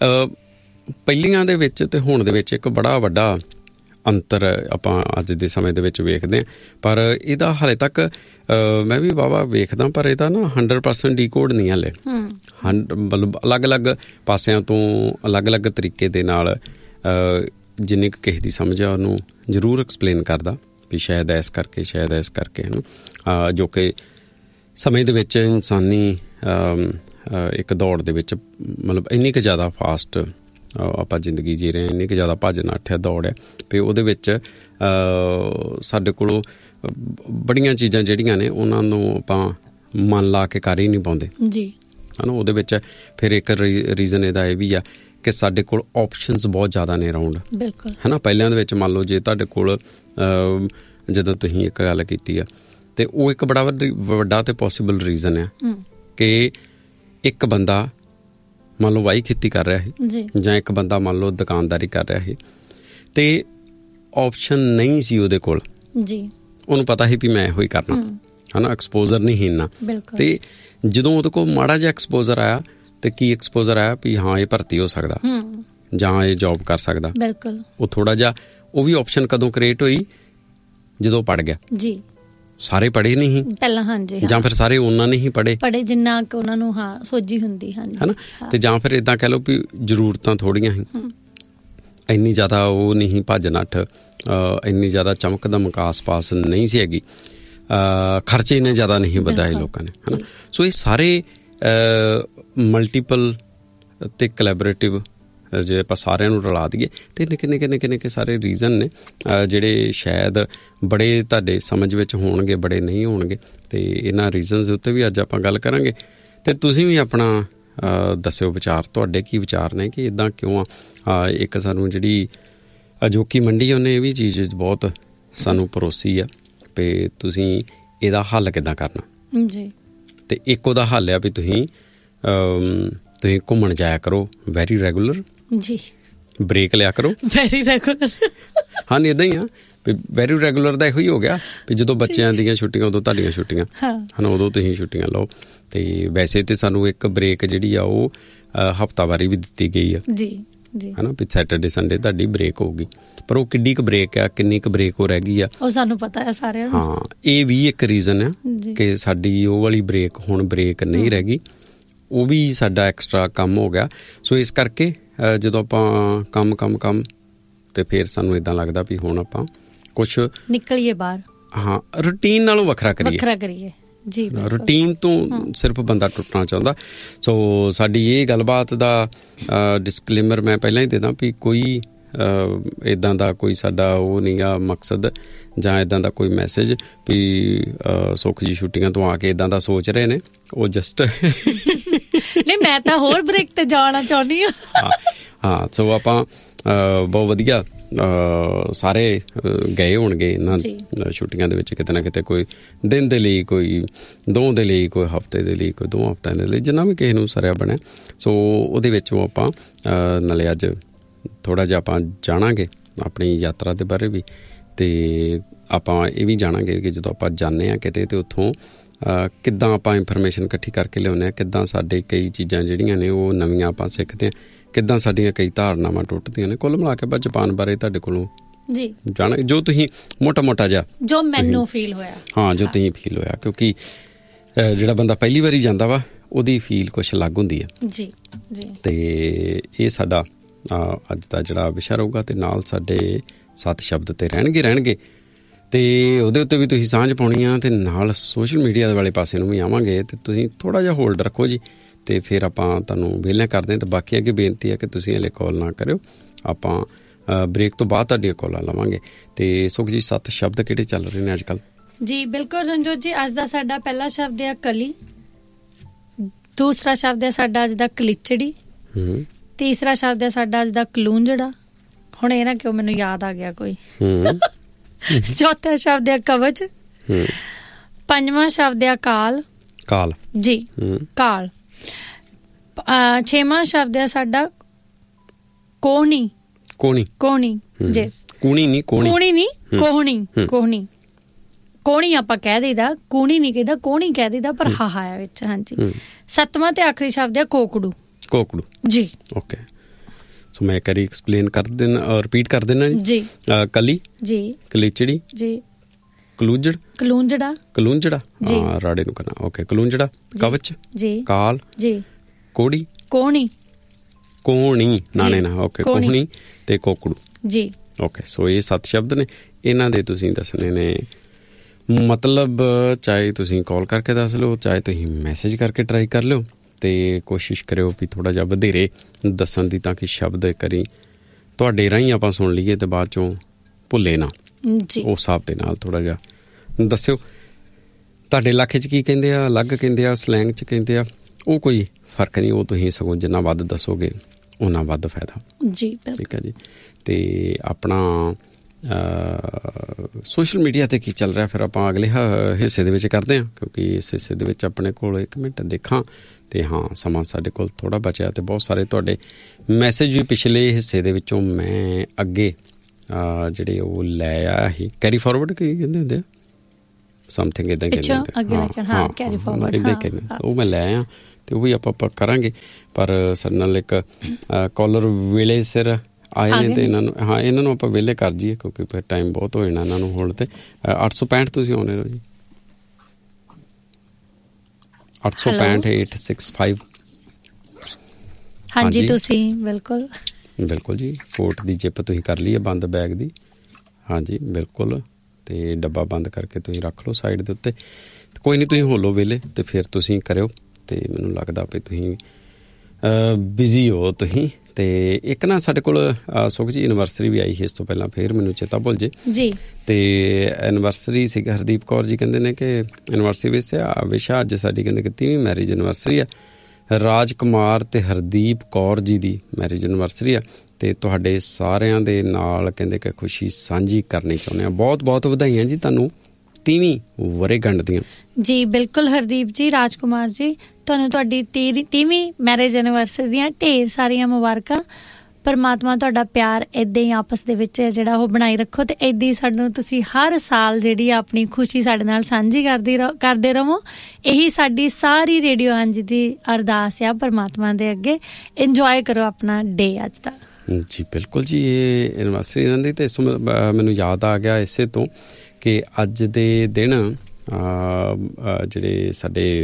ਪਹਿਲੀਆਂ ਦੇ ਵਿੱਚ ਅਤੇ ਹੁਣ ਦੇ ਵਿੱਚ ਇੱਕ ਬੜਾ ਵੱਡਾ ਅੰਤਰ ਆਪਾਂ ਅੱਜ ਦੇ ਸਮੇਂ ਦੇ ਵਿੱਚ ਵੇਖਦੇ ਹਾਂ, ਪਰ ਇਹਦਾ ਹਾਲੇ ਤੱਕ ਮੈਂ ਵੀ ਵਾਹਵਾ ਵੇਖਦਾ, ਪਰ ਇਹਦਾ ਨਾ ਹੰਡਰਡ ਪਰਸੈਂਟ ਡੀਕੋਡ ਨਹੀਂ ਹਾਲੇ, ਹੰਡ ਮਤਲਬ ਅਲੱਗ ਅਲੱਗ ਪਾਸਿਆਂ ਤੋਂ ਅਲੱਗ ਅਲੱਗ ਤਰੀਕੇ ਦੇ ਨਾਲ ਜਿੰਨੀ ਕੁ ਕਿਸੇ ਦੀ ਸਮਝ ਆ ਉਹਨੂੰ ਜ਼ਰੂਰ ਐਕਸਪਲੇਨ ਕਰਦਾ ਵੀ ਸ਼ਾਇਦ ਇਸ ਕਰਕੇ ਸ਼ਾਇਦ ਇਸ ਕਰਕੇ, ਹੈ ਨਾ। ਜੋ ਕਿ ਸਮੇਂ ਦੇ ਵਿੱਚ ਇਨਸਾਨੀ ਇੱਕ ਦੌੜ ਦੇ ਵਿੱਚ ਮਤਲਬ ਇੰਨੀ ਕੁ ਜ਼ਿਆਦਾ ਫਾਸਟ ਆਪਾਂ ਜ਼ਿੰਦਗੀ ਜੀ ਰਹੇ ਹਾਂ, ਇੰਨੀ ਕੁ ਜ਼ਿਆਦਾ ਭੱਜ ਨੱਠ ਹੈ, ਦੌੜ ਹੈ, ਵੀ ਉਹਦੇ ਵਿੱਚ ਸਾਡੇ ਕੋਲੋਂ ਬੜੀਆਂ ਚੀਜ਼ਾਂ ਜਿਹੜੀਆਂ ਨੇ ਉਹਨਾਂ ਨੂੰ ਆਪਾਂ ਮਨ ਲਾ ਕੇ ਕਰ ਹੀ ਨਹੀਂ ਪਾਉਂਦੇ ਜੀ, ਹੈ ਨਾ। ਉਹਦੇ ਵਿੱਚ ਫਿਰ ਇੱਕ ਰੀਜ਼ਨ ਇਹਦਾ ਇਹ ਵੀ ਆ ਕਿ ਸਾਡੇ ਕੋਲ ਆਪਸ਼ਨਸ ਬਹੁਤ ਜ਼ਿਆਦਾ ਨੇ ਅਰਾਊਂਡ, ਬਿਲਕੁਲ, ਹੈ ਨਾ। ਪਹਿਲਿਆਂ ਦੇ ਵਿੱਚ ਮੰਨ ਲਓ ਜੇ ਤੁਹਾਡੇ ਕੋਲ ਜਦੋਂ ਤੁਸੀਂ ਇੱਕ ਗੱਲ ਕੀਤੀ ਆ, ਅਤੇ ਉਹ ਇੱਕ ਬੜਾ ਵੱਡਾ ਅਤੇ ਪੋਸੀਬਲ ਰੀਜ਼ਨ ਆ ਕਿ ਇੱਕ ਬੰਦਾ ਮੰਨ ਲਓ ਵਾਹੀ ਖੇਤੀ ਕਰ ਰਿਹਾ ਸੀ, ਜਾਂ ਇੱਕ ਬੰਦਾ ਮੰਨ ਲਓ ਦੁਕਾਨਦਾਰੀ ਕਰ ਰਿਹਾ ਸੀ, ਅਤੇ ਆਪਸ਼ਨ ਨਹੀਂ ਸੀ ਉਹਦੇ ਕੋਲ ਜੀ, ਉਹਨੂੰ ਪਤਾ ਸੀ ਵੀ ਮੈਂ ਇਹੋ ਹੀ ਕਰਨਾ, ਹੈ ਨਾ। ਐਕਸਪੋਜ਼ਰ ਨਹੀਂ ਸੀ ਇੰਨਾ, ਅਤੇ ਜਦੋਂ ਉਹਦੇ ਕੋਲ ਮਾੜਾ ਜਿਹਾ ਐਕਸਪੋਜ਼ਰ ਆਇਆ, ਅਤੇ ਕੀ ਐਕਸਪੋਜ਼ਰ ਆਇਆ ਵੀ ਹਾਂ ਇਹ ਭਰਤੀ ਹੋ ਸਕਦਾ ਜਾਂ ਇਹ ਜੋਬ ਕਰ ਸਕਦਾ, ਬਿਲਕੁਲ। ਉਹ ਥੋੜ੍ਹਾ ਜਿਹਾ ਉਹ ਵੀ ਆਪਸ਼ਨ ਕਦੋਂ ਕ੍ਰੀਏਟ ਹੋਈ, ਜਦੋਂ ਪੜ੍ਹ ਗਿਆ ਜੀ। ਸਾਰੇ ਪੜ੍ਹੇ ਨਹੀਂ ਪਹਿਲਾਂ, ਹਾਂਜੀ, ਜਾਂ ਫਿਰ ਸਾਰੇ ਉਹਨਾਂ ਨੇ ਹੀ ਪੜ੍ਹੇ ਪੜ੍ਹੇ ਜਿੰਨਾ ਕੁ ਉਹਨਾਂ ਨੂੰ ਹਾਂ ਸੋਝੀ ਹੁੰਦੀ, ਹਾਂਜੀ, ਹੈ ਨਾ। ਅਤੇ ਜਾਂ ਫਿਰ ਇੱਦਾਂ ਕਹਿ ਲਓ ਵੀ ਜ਼ਰੂਰਤਾਂ ਥੋੜ੍ਹੀਆਂ ਸੀ, ਇੰਨੀ ਜ਼ਿਆਦਾ ਉਹ ਨਹੀਂ ਭੱਜ ਨੱਠ, ਇੰਨੀ ਜ਼ਿਆਦਾ ਚਮਕ ਦਮਕ ਆਸ ਪਾਸ ਨਹੀਂ ਸੀ ਹੈਗੀ, ਖਰਚੇ ਇੰਨੇ ਜ਼ਿਆਦਾ ਨਹੀਂ ਵਧਾਏ ਲੋਕਾਂ ਨੇ, ਹੈ ਨਾ। ਸੋ ਇਹ ਸਾਰੇ ਮਲਟੀਪਲ ਅਤੇ ਕੋਲੈਬੋਰੇਟਿਵ ਜੇ ਆਪਾਂ ਸਾਰਿਆਂ ਨੂੰ ਰਲਾ ਦਈਏ ਅਤੇ ਨਿੱਕੇ ਨਿੱਕੇ ਨਿੱਕੇ ਨਿੱਕੇ ਸਾਰੇ ਰੀਜ਼ਨ ਨੇ ਜਿਹੜੇ ਸ਼ਾਇਦ ਬੜੇ ਤੁਹਾਡੇ ਸਮਝ ਵਿੱਚ ਹੋਣਗੇ, ਬੜੇ ਨਹੀਂ ਹੋਣਗੇ, ਅਤੇ ਇਹਨਾਂ ਰੀਜ਼ਨਸ ਦੇ ਉੱਤੇ ਵੀ ਅੱਜ ਆਪਾਂ ਗੱਲ ਕਰਾਂਗੇ। ਅਤੇ ਤੁਸੀਂ ਵੀ ਆਪਣਾ ਦੱਸਿਓ ਵਿਚਾਰ, ਤੁਹਾਡੇ ਕੀ ਵਿਚਾਰ ਨੇ ਕਿ ਇੱਦਾਂ ਕਿਉਂ ਆ। ਇੱਕ ਸਾਨੂੰ ਜਿਹੜੀ ਅਜੋਕੀ ਮੰਡੀ ਉਹਨੇ ਇਹ ਵੀ ਚੀਜ਼ ਬਹੁਤ ਸਾਨੂੰ ਪਰੋਸੀ ਆ ਵੀ ਤੁਸੀਂ ਇਹਦਾ ਹੱਲ ਕਿੱਦਾਂ ਕਰਨਾ ਜੀ, ਅਤੇ ਇੱਕ ਉਹਦਾ ਹੱਲ ਆ ਵੀ ਤੁਸੀਂ ਤੁਸੀਂ ਘੁੰਮਣ ਜਾਇਆ ਕਰੋ ਵੈਰੀ ਰੈਗੂਲਰ ਜੀ, ਬ੍ਰੇਕ ਲਿਆ ਕਰੋ ਵੈਰੀ ਰੈਗੂਲਰ, ਹਾਂ ਨਹੀਂ ਇੱਦਾਂ ਹੀ ਆ ਵੀ ਵੈਰੀ ਰੈਗੂਲਰ ਦਾ ਇਹੋ ਹੀ ਹੋ ਗਿਆ ਵੀ ਜਦੋਂ ਬੱਚਿਆਂ ਦੀਆਂ ਛੁੱਟੀਆਂ ਉਦੋਂ ਤੁਹਾਡੀਆਂ ਛੁੱਟੀਆਂ, ਹੈ ਨਾ, ਉਦੋਂ ਤੁਸੀਂ ਛੁੱਟੀਆਂ ਲਓ। ਅਤੇ ਵੈਸੇ ਤਾਂ ਸਾਨੂੰ ਇੱਕ ਬ੍ਰੇਕ ਜਿਹੜੀ ਆ ਉਹ ਹਫ਼ਤਾਵਾਰੀ ਵੀ ਦਿੱਤੀ ਗਈ ਆ ਜੀ ਜੀ, ਹੈ ਨਾ, ਵੀ ਸੈਟਰਡੇ ਸੰਡੇ ਤੁਹਾਡੀ ਬ੍ਰੇਕ ਹੋਊਗੀ, ਪਰ ਉਹ ਕਿੱਡੀ ਕੁ ਬ੍ਰੇਕ ਆ, ਕਿੰਨੀ ਕੁ ਬ੍ਰੇਕ ਉਹ ਰਹਿ ਗਈ ਆ, ਉਹ ਸਾਨੂੰ ਪਤਾ ਹੈ ਸਾਰਿਆਂ ਨੂੰ। ਹਾਂ, ਇਹ ਵੀ ਇੱਕ ਰੀਜ਼ਨ ਆ ਕਿ ਸਾਡੀ ਉਹ ਵਾਲੀ ਬ੍ਰੇਕ ਹੁਣ ਬ੍ਰੇਕ ਨਹੀਂ ਰਹਿ ਗਈ, ਉਹ ਵੀ ਸਾਡਾ ਐਕਸਟਰਾ ਕੰਮ ਹੋ ਗਿਆ। ਸੋ ਇਸ ਕਰਕੇ ਜਦੋਂ ਆਪਾਂ ਕੰਮ ਕੰਮ ਕੰਮ ਅਤੇ ਫਿਰ ਸਾਨੂੰ ਇੱਦਾਂ ਲੱਗਦਾ ਵੀ ਹੁਣ ਆਪਾਂ ਕੁਛ ਨਿਕਲੀਏ ਬਾਹਰ, ਹਾਂ, ਰੂਟੀਨ ਨਾਲੋਂ ਵੱਖਰਾ ਕਰੀਏ ਵੱਖਰਾ ਕਰੀਏ ਜੀ, ਰੂਟੀਨ ਤੋਂ ਸਿਰਫ ਬੰਦਾ ਟੁੱਟਣਾ ਚਾਹੁੰਦਾ। ਸੋ ਸਾਡੀ ਇਹ ਗੱਲਬਾਤ ਦਾ ਡਿਸਕਲੇਮਰ ਮੈਂ ਪਹਿਲਾਂ ਹੀ ਦੇ ਦਾਂ ਵੀ ਕੋਈ ਇੱਦਾਂ ਦਾ ਕੋਈ ਸਾਡਾ ਉਹ ਨਹੀਂ ਗਾ ਮਕਸਦ ਜਾਂ ਇੱਦਾਂ ਦਾ ਕੋਈ ਮੈਸੇਜ ਵੀ ਸੁੱਖ ਜੀ ਛੁੱਟੀਆਂ ਤੋਂ ਆ ਕੇ ਇੱਦਾਂ ਦਾ ਸੋਚ ਰਹੇ ਨੇ, ਉਹ ਜਸਟ ਨਹੀਂ, ਮੈਂ ਤਾਂ ਹੋਰ ਬ੍ਰੇਕ ਤੇ ਜਾਣਾ ਚਾਹੁੰਦੀ ਹਾਂ। ਹਾਂ, ਸੋ ਆਪਾਂ ਬਹੁਤ ਵਧੀਆ ਸਾਰੇ ਗਏ ਹੋਣਗੇ ਇਹਨਾਂ ਛੁੱਟੀਆਂ ਦੇ ਵਿੱਚ, ਕਿਤੇ ਨਾ ਕਿਤੇ ਕੋਈ ਦਿਨ ਦੇ ਲਈ, ਕੋਈ ਦੋ ਦੇ ਲਈ, ਕੋਈ ਹਫ਼ਤੇ ਦੇ ਲਈ, ਕੋਈ ਦੋ ਹਫ਼ਤਿਆਂ ਦੇ ਲਈ, ਜਿੰਨਾ ਵੀ ਕਿਸੇ ਨੂੰ ਸਰਿਆ ਬਣਿਆ। ਸੋ ਉਹਦੇ ਵਿੱਚੋਂ ਆਪਾਂ ਨਾਲੇ ਅੱਜ ਥੋੜ੍ਹਾ ਜਿਹਾ ਆਪਾਂ ਜਾਣਾਂਗੇ ਆਪਣੀ ਯਾਤਰਾ ਦੇ ਬਾਰੇ ਵੀ, ਅਤੇ ਆਪਾਂ ਇਹ ਵੀ ਜਾਣਾਂਗੇ ਕਿ ਜਦੋਂ ਆਪਾਂ ਜਾਂਦੇ ਹਾਂ ਕਿਤੇ ਅਤੇ ਉੱਥੋਂ ਕਿੱਦਾਂ ਆਪਾਂ ਇਨਫੋਰਮੇਸ਼ਨ ਇਕੱਠੀ ਕਰਕੇ ਲਿਆਉਂਦੇ ਹਾਂ, ਕਿੱਦਾਂ ਸਾਡੇ ਕਈ ਚੀਜ਼ਾਂ ਜਿਹੜੀਆਂ ਨੇ ਉਹ ਨਵੀਆਂ ਆਪਾਂ ਸਿੱਖਦੇ ਹਾਂ, ਕਿੱਦਾਂ ਸਾਡੀਆਂ ਕਈ ਧਾਰਨਾਵਾਂ ਟੁੱਟਦੀਆਂ ਨੇ। ਕੁੱਲ ਮਿਲਾ ਕੇ ਆਪਾਂ ਜਾਪਾਨ ਬਾਰੇ ਤੁਹਾਡੇ ਕੋਲੋਂ ਜੀ ਜਾਣਾ, ਜੋ ਤੁਸੀਂ ਮੋਟਾ ਮੋਟਾ ਜਿਹਾ ਜੋ ਮੈਨੂੰ ਫੀਲ ਹੋਇਆ, ਹਾਂ ਜੋ ਤੁਸੀਂ ਫੀਲ ਹੋਇਆ, ਕਿਉਂਕਿ ਜਿਹੜਾ ਬੰਦਾ ਪਹਿਲੀ ਵਾਰੀ ਜਾਂਦਾ ਵਾ ਉਹਦੀ ਫੀਲ ਕੁਛ ਅਲੱਗ ਹੁੰਦੀ ਹੈ ਜੀ ਜੀ। ਅਤੇ ਇਹ ਸਾਡਾ ਅੱਜ ਦਾ ਜਿਹੜਾ ਵਿਸ਼ਾ ਰਹੂਗਾ, ਅਤੇ ਨਾਲ ਸਾਡੇ ਸੱਤ ਸ਼ਬਦ ਤੇ ਰਹਿਣਗੇ ਰਹਿਣਗੇ ਅਤੇ ਉਹਦੇ ਉੱਤੇ ਵੀ ਤੁਸੀਂ ਸਾਂਝ ਪਾਉਣੀ ਆ, ਅਤੇ ਨਾਲ ਸੋਸ਼ਲ ਮੀਡੀਆ ਦੇ ਵਾਲੇ ਪਾਸੇ ਨੂੰ ਵੀ ਆਵਾਂਗੇ। ਅਤੇ ਤੁਸੀਂ ਥੋੜ੍ਹਾ ਜਿਹਾ ਹੋਲਡ ਰੱਖੋ ਜੀ, ਅਤੇ ਫਿਰ ਆਪਾਂ ਤੁਹਾਨੂੰ ਵਿਹਲੇ ਕਰਦੇ ਹਾਂ। ਅਤੇ ਬਾਕੀ ਅੱਗੇ ਬੇਨਤੀ ਹੈ ਕਿ ਤੁਸੀਂ ਹਲੇ ਕਾਲ ਨਾ ਕਰਿਓ, ਆਪਾਂ ਬ੍ਰੇਕ ਤੋਂ ਬਾਅਦ ਤੁਹਾਡੀਆਂ ਕਾਲਾਂ ਲਵਾਂਗੇ। ਅਤੇ ਸੁਖ ਜੀ, ਸੱਤ ਸ਼ਬਦ ਕਿਹੜੇ ਚੱਲ ਰਹੇ ਨੇ ਅੱਜ ਕੱਲ੍ਹ? ਜੀ ਬਿਲਕੁਲ ਰਣਜੋਤ ਜੀ, ਅੱਜ ਦਾ ਸਾਡਾ ਪਹਿਲਾ ਸ਼ਬਦ ਹੈ ਕਲੀ, ਦੂਸਰਾ ਸ਼ਬਦ ਹੈ ਸਾਡਾ ਅੱਜ ਦਾ ਕਲਿਚੜੀ, ਤੀਸਰਾ ਸ਼ਬਦ ਹੈ ਸਾਡਾ ਅੱਜ ਦਾ ਕਲੂੰਜੜਾ, ਹੁਣ ਇਹ ਨਾ ਕਿਉਂ ਮੈਨੂੰ ਯਾਦ ਆ ਗਿਆ ਕੋਈ, ਚੌਥਾ ਸ਼ਬਦ ਹੈ ਕਵਚ, ਪੰਜਵਾਂ ਸ਼ਬਦ ਹੈ ਕਾਲ ਕਾਲ ਜੀ ਕਾਲ, ਛੇਵਾਂ ਸ਼ਬਦ ਹੈ ਸਾਡਾ ਕੋਹਣੀ ਕੋਹਣੀ ਕੋਹਣੀ ਜੀ ਕੂਣੀ ਨਹੀਂ ਕੋਹਣੀ ਕੋਹਣੀ ਨਹੀਂ ਕੋਹਣੀ ਕੋਹਣੀ ਕੋਹਣੀ ਆਪਾਂ ਕਹਿ ਦਈਦਾ, ਕੂਣੀ ਨਹੀਂ ਕਹਿੰਦਾ, ਕੋਹਣੀ ਕਹਿ ਦਈਦਾ, ਪਰ ਹਾਹਾ ਹੈ ਵਿੱਚ। ਹਾਂਜੀ, ਸੱਤਵਾਂ ਤੇ ਆਖਰੀ ਸ਼ਬਦ ਹੈ ਕੋਕੜੂ ਕੋਕੜੂ ਜੀ। ਓਕੇ, ਸੋ ਮੈਂ ਇੱਕ ਵਾਰੀ ਐਕਸਪਲੇਨ ਕਰ ਦੇਣਾ, ਰਿਪੀਟ ਕਰ ਦੇਣਾ ਜੀ। ਕਲੀ ਜੀ, ਕਲੀਚੜੀ ਜੀ, ਕਲੂਜੜ ਕਲੂੰਜੜਾ ਕਲੂੰਜੜਾ ਹਾਂ ਰਾੜੇ ਨੂੰ ਕਰਨਾ। ਓਕੇ, ਕਲੂੰਜੜਾ, ਕਵਚ ਜੀ, ਕਾਲ ਜੀ, ਕੋੜੀ ਕੋਹਣੀ ਕੋਹਣੀ ਨਾਣੇ ਨਾ। ਓਕੇ, ਕੋਹਣੀ ਤੇ ਕੋਕੜੂ ਜੀ। ਓਕੇ, ਸੋ ਇਹ ਸੱਤ ਸ਼ਬਦ ਨੇ, ਇਹਨਾਂ ਦੇ ਤੁਸੀਂ ਦੱਸਣੇ ਨੇ ਮਤਲਬ, ਚਾਹੇ ਤੁਸੀਂ ਕਾਲ ਕਰਕੇ ਦੱਸ ਲਓ, ਚਾਹੇ ਤੁਸੀਂ ਮੈਸੇਜ ਕਰਕੇ ਟਰਾਈ ਕਰ ਲਿਓ, ਅਤੇ ਕੋਸ਼ਿਸ਼ ਕਰਿਓ ਵੀ ਥੋੜ੍ਹਾ ਜਿਹਾ ਵਧੇਰੇ ਦੱਸਣ ਦੀ, ਤਾਂ ਕਿ ਸ਼ਬਦ ਇੱਕ ਵਾਰੀ ਤੁਹਾਡੇ ਰਾਹੀਂ ਆਪਾਂ ਸੁਣ ਲਈਏ ਅਤੇ ਬਾਅਦ 'ਚੋਂ ਭੁੱਲੇ ਨਾ। ਉਸ ਹਿਸਾਬ ਦੇ ਨਾਲ ਥੋੜ੍ਹਾ ਜਿਹਾ ਦੱਸਿਓ। ਤੁਹਾਡੇ ਇਲਾਕੇ 'ਚ ਕੀ ਕਹਿੰਦੇ ਆ, ਅਲੱਗ ਕਹਿੰਦੇ ਆ, ਸਲੈਂਗ 'ਚ ਕਹਿੰਦੇ ਆ, ਉਹ ਕੋਈ ਫਰਕ ਨਹੀਂ, ਉਹ ਤੁਸੀਂ ਸਗੋਂ ਜਿੰਨਾ ਵੱਧ ਦੱਸੋਗੇ ਓਨਾ ਵੱਧ ਫਾਇਦਾ ਜੀ। ਠੀਕ ਹੈ ਜੀ। ਅਤੇ ਆਪਣਾ ਸੋਸ਼ਲ ਮੀਡੀਆ 'ਤੇ ਕੀ ਚੱਲ ਰਿਹਾ ਫਿਰ ਆਪਾਂ ਅਗਲੇ ਹਿੱਸੇ ਦੇ ਵਿੱਚ ਕਰਦੇ ਹਾਂ, ਕਿਉਂਕਿ ਇਸ ਹਿੱਸੇ ਦੇ ਵਿੱਚ ਆਪਣੇ ਕੋਲ ਇੱਕ ਮਿੰਟ ਦੇਖਾਂ, ਅਤੇ ਹਾਂ ਸਮਾਂ ਸਾਡੇ ਕੋਲ ਥੋੜ੍ਹਾ ਬਚਿਆ, ਅਤੇ ਬਹੁਤ ਸਾਰੇ ਤੁਹਾਡੇ ਮੈਸੇਜ ਵੀ ਪਿਛਲੇ ਹਿੱਸੇ ਦੇ ਵਿੱਚੋਂ ਮੈਂ ਅੱਗੇ ਜਿਹੜੇ ਉਹ ਲੈ ਆਇਆ ਸੀ, ਕੈਰੀ ਫਾਰਵਰਡ ਕੀ ਕਹਿੰਦੇ ਹੁੰਦੇ ਆ, ਸਮਥਿੰਗ ਇੱਦਾਂ ਹੀ ਕਹਿੰਦੇ ਹੁੰਦੇ, ਹਾਂ ਕੈਰੀ ਫਾਰਵਰਡ ਇੱਦਾਂ ਹੀ ਕਹਿੰਦੇ, ਉਹ ਮੈਂ ਲੈ ਆਇਆ, ਅਤੇ ਉਹ ਵੀ ਆਪਾਂ ਆਪਾਂ ਕਰਾਂਗੇ। ਪਰ ਸਾਡੇ ਨਾਲ ਇੱਕ ਕਾਲਰ ਵੇਲੇ ਸਿਰ ਆਏ ਨੇ, ਅਤੇ ਇਹਨਾਂ ਨੂੰ ਹਾਂ ਇਹਨਾਂ ਨੂੰ ਆਪਾਂ ਵਿਹਲੇ ਕਰ ਜਾਈਏ, ਕਿਉਂਕਿ ਫਿਰ ਟਾਈਮ ਬਹੁਤ ਹੋ ਜਾਣਾ ਇਹਨਾਂ ਨੂੰ ਹੋਣ 'ਤੇ। ਅੱਠ ਸੌ ਪੈਂਹਠ ਤੁਸੀਂ ਆਉਣੇ ਰਹੋ ਜੀ, ਅੱਠ ਸੌ ਪੈਂਹਠ ਏਟ ਸਿਕਸ ਫਾਈਵ। ਹਾਂਜੀ ਤੁਸੀਂ ਬਿਲਕੁਲ ਬਿਲਕੁਲ ਜੀ। ਕੋਟ ਦੀ ਜਿੱਪ ਤੁਸੀਂ ਕਰ ਲਈ ਹੈ ਬੰਦ, ਬੈਗ ਦੀ, ਹਾਂਜੀ ਬਿਲਕੁਲ, ਅਤੇ ਡੱਬਾ ਬੰਦ ਕਰਕੇ ਤੁਸੀਂ ਰੱਖ ਲਓ ਸਾਈਡ ਦੇ ਉੱਤੇ। ਕੋਈ ਨਹੀਂ, ਤੁਸੀਂ ਹੋ ਲਓ ਵਿਹਲੇ, ਅਤੇ ਫਿਰ ਤੁਸੀਂ ਕਰਿਓ, ਅਤੇ ਮੈਨੂੰ ਲੱਗਦਾ ਵੀ ਤੁਸੀਂ ਬਿਜ਼ੀ ਹੋ ਤੁਸੀਂ। ਅਤੇ ਇੱਕ ਨਾ ਸਾਡੇ ਕੋਲ ਸੁਖ ਜੀ ਐਨਵਰਸਰੀ ਵੀ ਆਈ ਸੀ ਇਸ ਤੋਂ ਪਹਿਲਾਂ, ਫਿਰ ਮੈਨੂੰ ਚੇਤਾ ਭੁੱਲ ਜੇ ਜੀ। ਅਤੇ ਐਨਵਰਸਰੀ ਸੀ, ਹਰਦੀਪ ਕੌਰ ਜੀ ਕਹਿੰਦੇ ਨੇ ਕਿ ਐਨਵਰਸਰੀ ਵਿਸ਼ਾ ਵਿਸ਼ਾ ਅੱਜ ਸਾਡੀ ਕਹਿੰਦੇ ਕਿ ਤੀਵੀਂ ਮੈਰਿਜ ਐਨਵਰਸਰੀ ਆ, ਰਾਜ ਕੁਮਾਰ ਅਤੇ ਹਰਦੀਪ ਕੌਰ ਜੀ ਦੀ ਮੈਰਿਜ ਐਨਵਰਸਰੀ ਆ, ਅਤੇ ਤੁਹਾਡੇ ਸਾਰਿਆਂ ਦੇ ਨਾਲ ਕਹਿੰਦੇ ਕਿ ਖੁਸ਼ੀ ਸਾਂਝੀ ਕਰਨੀ ਚਾਹੁੰਦੇ ਹਾਂ। ਬਹੁਤ ਬਹੁਤ ਵਧਾਈਆਂ ਜੀ ਤੁਹਾਨੂੰ ਤੀਵੀਂ ਵਰ੍ਹੇਗੰਢ ਦੀਆਂ। ਜੀ ਬਿਲਕੁਲ ਹਰਦੀਪ ਜੀ, ਰਾਜ ਕੁਮਾਰ ਜੀ, ਤੁਹਾਨੂੰ ਤੁਹਾਡੀ ਤੀ ਤੀਵੀਂ ਮੈਰਿਜ ਐਨੀਵਰਸਰੀ ਦੀਆਂ ਢੇਰ ਸਾਰੀਆਂ ਮੁਬਾਰਕਾਂ। ਪਰਮਾਤਮਾ ਤੁਹਾਡਾ ਪਿਆਰ ਇੱਦਾਂ ਹੀ ਆਪਸ ਦੇ ਵਿੱਚ ਜਿਹੜਾ ਉਹ ਬਣਾਈ ਰੱਖੋ, ਅਤੇ ਇੱਦਾਂ ਹੀ ਸਾਨੂੰ ਤੁਸੀਂ ਹਰ ਸਾਲ ਜਿਹੜੀ ਆਪਣੀ ਖੁਸ਼ੀ ਸਾਡੇ ਨਾਲ ਸਾਂਝੀ ਕਰਦੀ ਰਹੋ ਕਰਦੇ ਰਹੋ। ਇਹੀ ਸਾਡੀ ਸਾਰੀ ਰੇਡੀਓ ਹਾਂਜੀ ਦੀ ਅਰਦਾਸ ਆ ਪਰਮਾਤਮਾ ਦੇ ਅੱਗੇ। ਇੰਜੋਏ ਕਰੋ ਆਪਣਾ ਡੇ ਅੱਜ ਦਾ ਜੀ। ਬਿਲਕੁਲ ਜੀ, ਇਹ ਐਨੀਵਰਸਰੀ ਇਹਨਾਂ ਦੀ, ਅਤੇ ਇਸ ਤੋਂ ਮੈਨੂੰ ਯਾਦ ਆ ਗਿਆ ਇਸੇ ਤੋਂ ਕਿ ਅੱਜ ਦੇ ਦਿਨ ਜਿਹੜੇ ਸਾਡੇ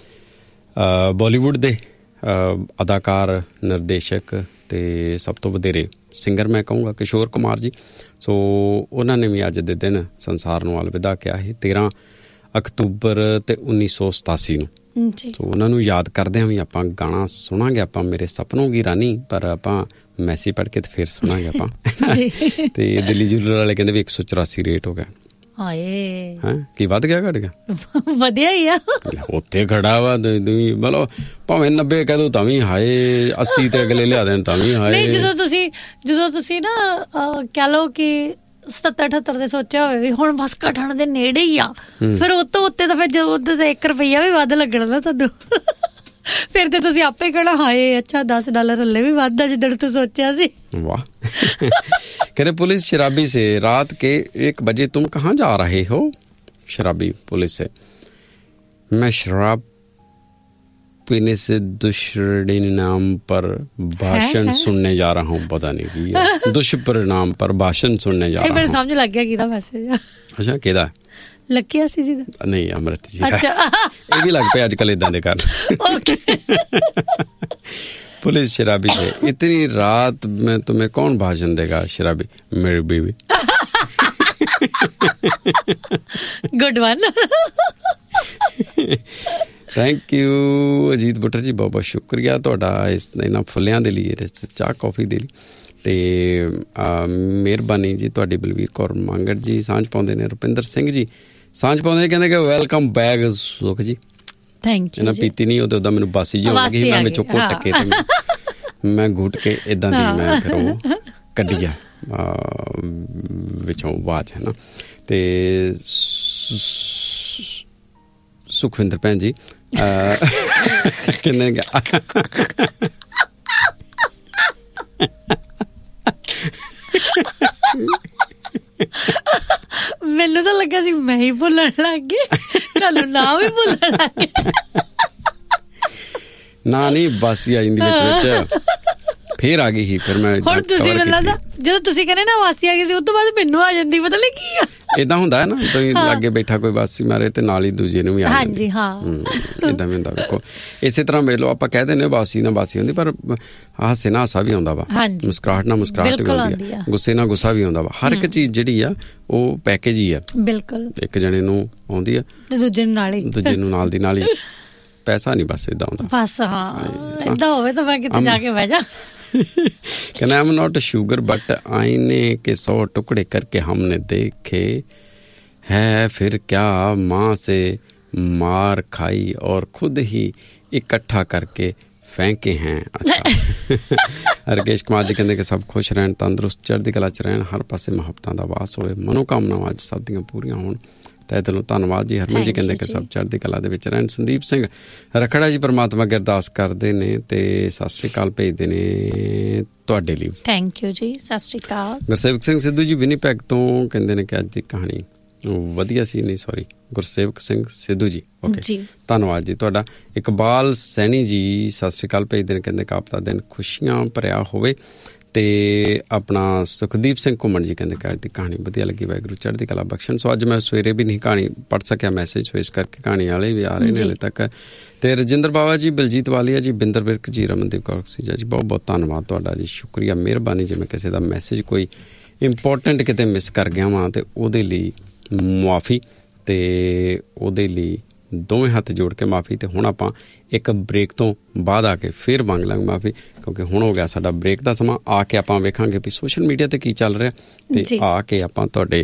ਬਾਲੀਵੁੱਡ ਦੇ ਅਦਾਕਾਰ, ਨਿਰਦੇਸ਼ਕ ਅਤੇ ਸਭ ਤੋਂ ਵਧੇਰੇ ਸਿੰਗਰ ਮੈਂ ਕਹੂੰਗਾ ਕਿਸ਼ੋਰ ਕੁਮਾਰ ਜੀ, ਸੋ ਉਹਨਾਂ ਨੇ ਵੀ ਅੱਜ ਦੇ ਦਿਨ ਸੰਸਾਰ ਨੂੰ ਅਲਵਿਦਾ ਕਿਹਾ ਸੀ ਤੇਰ੍ਹਾਂ ਅਕਤੂਬਰ ਅਤੇ ਉੱਨੀ ਸੌ ਸਤਾਸੀ ਨੂੰ। ਸੋ ਉਹਨਾਂ ਨੂੰ ਯਾਦ ਕਰਦਿਆਂ ਵੀ ਆਪਾਂ ਗਾਣਾ ਸੁਣਾਂਗੇ, ਆਪਾਂ ਮੇਰੇ ਸਪਨੋਂ ਕੀ ਰਾਨੀ, ਪਰ ਆਪਾਂ ਮੈਸੇਜ ਪੜ੍ਹ ਕੇ ਤੇ ਫਿਰ ਸੁਣਾਂਗੇ ਆਪਾਂ। ਅਤੇ ਦਿੱਲੀ ਜੂਲਰ ਵਾਲੇ ਕਹਿੰਦੇ ਵੀ ਇੱਕ ਸੌ ਚੁਰਾਸੀ ਰੇਟ ਹੋ ਗਿਆ। ਹਾਏ ਹੈਂ ਕੀ ਵੱਧ ਗਿਆ ਘੱਟ ਗਿਆ? ਵਧਿਆ ਹੀ ਆ, ਉੱਥੇ ਖੜਾ ਵਾ ਮਤਲਬ ਭਾਵੇਂ ਨੱਬੇ ਕਹਿ ਦੋ ਤਾਂ ਵੀ ਹਾਏ, ਅੱਸੀ ਤੇ ਅਗਲੇ ਲਿਆ ਦੇਣ ਤਾਂ ਵੀ ਹਾਏ। ਜਦੋਂ ਤੁਸੀਂ ਜਦੋਂ ਤੁਸੀਂ ਨਾ ਕਹਿ ਲਓ ਕਿ ਸੱਤਰ ਅਠੱਤਰ ਦੇ ਸੋਚਿਆ ਹੋਵੇ ਵੀ ਹੁਣ ਬਸ ਘਟਣ ਦੇ ਨੇੜੇ ਹੀ ਆ, ਫਿਰ ਉਹ ਤੋਂ ਉੱਤੇ ਤਾਂ ਫਿਰ ਜਦੋਂ ਉੱਤੇ ਤਾਂ ਇੱਕ ਰੁਪਈਆ ਵੀ ਵੱਧ ਲੱਗਣਾ ਨਾ ਤੁਹਾਨੂੰ, ਫਿਰ ਤੇ ਤੁਸੀਂ ਆਪੇ ਕਹਿਣਾ ਹਾਏ ਅੱਛਾ ਦਸ ਡਾਲਰ ਹਲੇ ਵੀ ਵੱਧ ਆ ਜਿੱਦਣ ਤੂੰ ਸੋਚਿਆ ਸੀ। ਵਾਹ, कहते पुलिस शराबी से रात के एक बजे तुम कहाँ जा रहे हो? शराबी पुलिस से, मैं शराब पीने से दुष्परिणाम पर भाषण सुनने जा रहा हूँ। पता नहीं की दुष्परिणाम पर भाषण सुनने जा रहा हूँ। समझ लग गया किहदा मैसेज। अच्छा किहदा? लक्किया सी जी दा? नहीं अमृत जी। अच्छा ये भी लग पे अजकल इदां दे कर। पुलिस शराबी से, इतनी रात में तुम्हें कौन भाषण देगा? शराबी, मेरी बीवी। Good one. Thank you Ajit बुੱਟਰ जी, बहुत बहुत शुक्रिया ਤੁਹਾਡਾ ਇਸ ਇਹਨਾਂ ਫੁੱਲਿਆਂ ਦੇ ਲਈ, ਚਾਹ ਕੌਫੀ ਦੇ ਲਈ। ਤੇ ਮਿਹਰਬਾਨੀ ਜੀ ਤੁਹਾਡੀ। ਬਲਵੀਰ ਕੌਰ ਮੰਗੜ ਜੀ ਸਾਂਝ ਪਾਉਂਦੇ ਨੇ, ਰੁਪਿੰਦਰ ਸਿੰਘ ਜੀ ਸਾਂਝ ਪਾਉਂਦੇ ਨੇ, ਕਹਿੰਦੇ ਕਿ ਵੈਲਕਮ ਬੈਕ ਸੁਖ ਜੀ। Thank you. ਇਹਨਾਂ ਪੀਤੀ ਨਹੀਂ ਉਹਦੇ ਉਹਦਾ ਮੈਨੂੰ ਬਾਸੀ ਜੀ ਹੋ ਗਈ, ਮੈਂ ਵਿੱਚੋਂ ਘੁੱਟ ਕੇ ਤੇ ਮੈਂ ਘੁੱਟ ਕੇ ਇਦਾਂ ਦੀ ਮੈਂ ਫਿਰ ਉਹ ਕੱਢਿਆ ਵਿੱਚੋਂ ਆਵਾਜ਼ ਹੈ ਨਾ। ਤੇ ਸੁਖਵਿੰਦਰ ਭੈਣ ਜੀ ਕਹਿੰਦੇ ਨੇ ਮੈਨੂੰ ਤਾਂ ਲੱਗਾ ਸੀ ਮੈਂ ਹੀ ਭੁੱਲਣ ਲੱਗ ਗਈ, ਤੁਹਾਨੂੰ ਨਾ ਵੀ ਭੁੱਲਣ ਲੱਗ ਗਏ। ਨਾ ਨਹੀਂ ਬਾਸੀ ਆ ਜਾਂਦੀ ਵਿੱਚ ਵਿੱਚ, ਫੇਰ ਆ ਗਈ ਸੀ। ਫਿਰ ਮੈਂ ਹੁਣ ਤੁਸੀਂ ਮੈਨੂੰ ਲੱਗਦਾ ਜਦੋਂ ਤੁਸੀਂ ਕਹਿੰਦੇ ਨਾ ਵਾਸੀ ਆ ਗਈ ਸੀ, ਉਸ ਤੋਂ ਬਾਅਦ ਮੈਨੂੰ ਆ ਜਾਂਦੀ, ਪਤਾ ਨਹੀਂ ਕੀ ਆ। ਏਦਾਂ ਹੁੰਦਾ ਹੈ ਨਾ, ਤੁਸੀਂ ਲਾਗੇ ਬੈਠਾ ਕੋਈ ਵਾਸੀ ਮਾਰੇ ਤੇ ਨਾਲ ਹੀ ਦੂਜੇ ਨੂੰ ਵੀ ਆ ਜਾਂਦੀ। ਹਾਂਜੀ ਹਾਂ ਏਦਾਂ ਵੀ ਹੁੰਦਾ। ਵੇਖੋ ਇਸੇ ਤਰ੍ਹਾਂ ਵੇਖ ਲਓ, ਆਪਾਂ ਕਹਿ ਦਿੰਦੇ ਵਾਸੀ ਨਾ ਵਾਸੀ ਹੁੰਦੀ, ਪਰ ਹਾਸੇ ਨਾਲ ਹਾਸਾ ਵੀ ਆਉਂਦਾ ਵਾ, ਮੁਸਕਰਾਹਟ ਨਾਲ ਮੁਸਕਰਾਹਟ ਵੀ ਆਉਂਦੀ ਆ, ਗੁੱਸੇ ਨਾਲ ਗੁੱਸਾ ਵੀ ਆਉਂਦਾ ਵਾ। ਹਰ ਇੱਕ ਚੀਜ਼ ਜਿਹੜੀ ਆ ਉਹ ਪੈਕੇਜ ਹੀ ਆ। ਬਿਲਕੁਲ। ਇੱਕ ਜਣੇ ਨੂੰ ਆਉਂਦੀ ਆ ਤੇ ਦੂਜੇ ਨੂੰ ਨਾਲ ਹੀ, ਦੂਜੇ ਨੂੰ ਨਾਲ ਦੀ ਨਾਲ ਹੀ। ਪੈਸਾ ਨਹੀਂ ਬਸ ਏਦਾਂ ਹੁੰਦਾ ਬਸ। ਹਾਂ ਏਦਾਂ ਹੋਵੇ ਤਾਂ ਮੈਂ ਕਿਤੇ ਜਾ ਕੇ ਬਹਿ ਜਾ। कहना I am not sugar but आईने के सौ टुकड़े करके हमने देखे है, फिर क्या माँ से मार खाई और खुद ही इकट्ठा करके फेंके हैं। अच्छा रकेश कुमार जी कहते कि सब खुश रहन, तंदुरुस्त, चढ़दी कला च रहन, हर पासे मुहब्बतां दा वास होवे, मनोकामनावां अज सब दियां पूरीआं होण। तै दिलों धन्नवाद जी। हरमन जी कहते कि सब चढ़दी कला दे विच रहन। संदीप सिंह रखड़ा जी परमात्मा अगे अरदास करदे ने ते सत श्री अकाल भेजदे ने तुहाडे लई। थैंक यू जी, सत श्री अकाल। गुरसेवक सिंह सिद्धू जी विनीपैग तो कहते ने कि अज दी कहानी ਵਧੀਆ ਸੀ। ਨਹੀਂ ਸੌਰੀ, ਗੁਰਸੇਵਕ ਸਿੰਘ ਸਿੱਧੂ ਜੀ। ਓਕੇ ਜੀ, ਧੰਨਵਾਦ ਜੀ ਤੁਹਾਡਾ। ਇਕਬਾਲ ਸੈਣੀ ਜੀ ਸਤਿ ਸ਼੍ਰੀ ਅਕਾਲ ਭੇਜਦੇ ਨੇ, ਕਹਿੰਦੇ ਕਾਪ ਦਾ ਦਿਨ ਖੁਸ਼ੀਆਂ ਭਰਿਆ ਹੋਵੇ। ਤੇ ਆਪਣਾ ਸੁਖਦੀਪ ਸਿੰਘ ਘੁੰਮਣ ਜੀ ਕਹਿੰਦੇ ਕਿ ਅੱਜ ਦੀ ਕਹਾਣੀ ਵਧੀਆ ਲੱਗੀ, ਵਾਹਿਗੁਰੂ ਚੜ੍ਹਦੀ ਕਲਾ ਬਖਸ਼ਣ। ਸੋ ਅੱਜ ਮੈਂ ਸਵੇਰੇ ਵੀ ਨਹੀਂ ਕਹਾਣੀ ਪੜ੍ਹ ਸਕਿਆ ਮੈਸੇਜ, ਸੋ ਇਸ ਕਰਕੇ ਕਹਾਣੀ ਵਾਲੇ ਵੀ ਆ ਰਹੇ ਨੇ ਹਾਲੇ ਤੱਕ। ਤੇ ਰਜਿੰਦਰ ਬਾਵਾ ਜੀ, ਬਲਜੀਤ ਵਾਲੀਆ ਜੀ, ਬਿੰਦਰ ਵਿਰਕ ਜੀ, ਰਮਨਦੀਪ ਕੌਰ ਸੀਜਾ ਜੀ, ਬਹੁਤ ਬਹੁਤ ਧੰਨਵਾਦ ਤੁਹਾਡਾ ਜੀ, ਸ਼ੁਕਰੀਆ, ਮਿਹਰਬਾਨੀ। ਜੇ ਮੈਂ ਕਿਸੇ ਦਾ ਮੈਸੇਜ ਕੋਈ ਇੰਪੋਰਟੈਂਟ ਕਿਤੇ ਮਿਸ ਕਰ ਗਿਆ ਵਾਂ ਤੇ ਉਹਦੇ ਲਈ ਮੁਆਫੀ, ਤੇ ਉਹਦੇ ਲਈ ਦੋਵੇਂ ਹੱਥ ਜੋੜ ਕੇ ਮਾਫੀ। ਤੇ ਹੁਣ ਆਪਾਂ ਇੱਕ ਬ੍ਰੇਕ ਤੋਂ ਬਾਅਦ ਆ ਕੇ ਫਿਰ ਮੰਗ ਲਾਂਗੇ ਮਾਫੀ, ਕਿਉਂਕਿ ਹੁਣ ਹੋ ਗਿਆ ਸਾਡਾ ਬ੍ਰੇਕ ਦਾ ਸਮਾਂ। ਆ ਕੇ ਆਪਾਂ ਵੇਖਾਂਗੇ ਵੀ ਸੋਸ਼ਲ ਮੀਡੀਆ ਤੇ ਕੀ ਚੱਲ ਰਿਹਾ, ਤੇ ਆ ਕੇ ਆਪਾਂ ਤੁਹਾਡੇ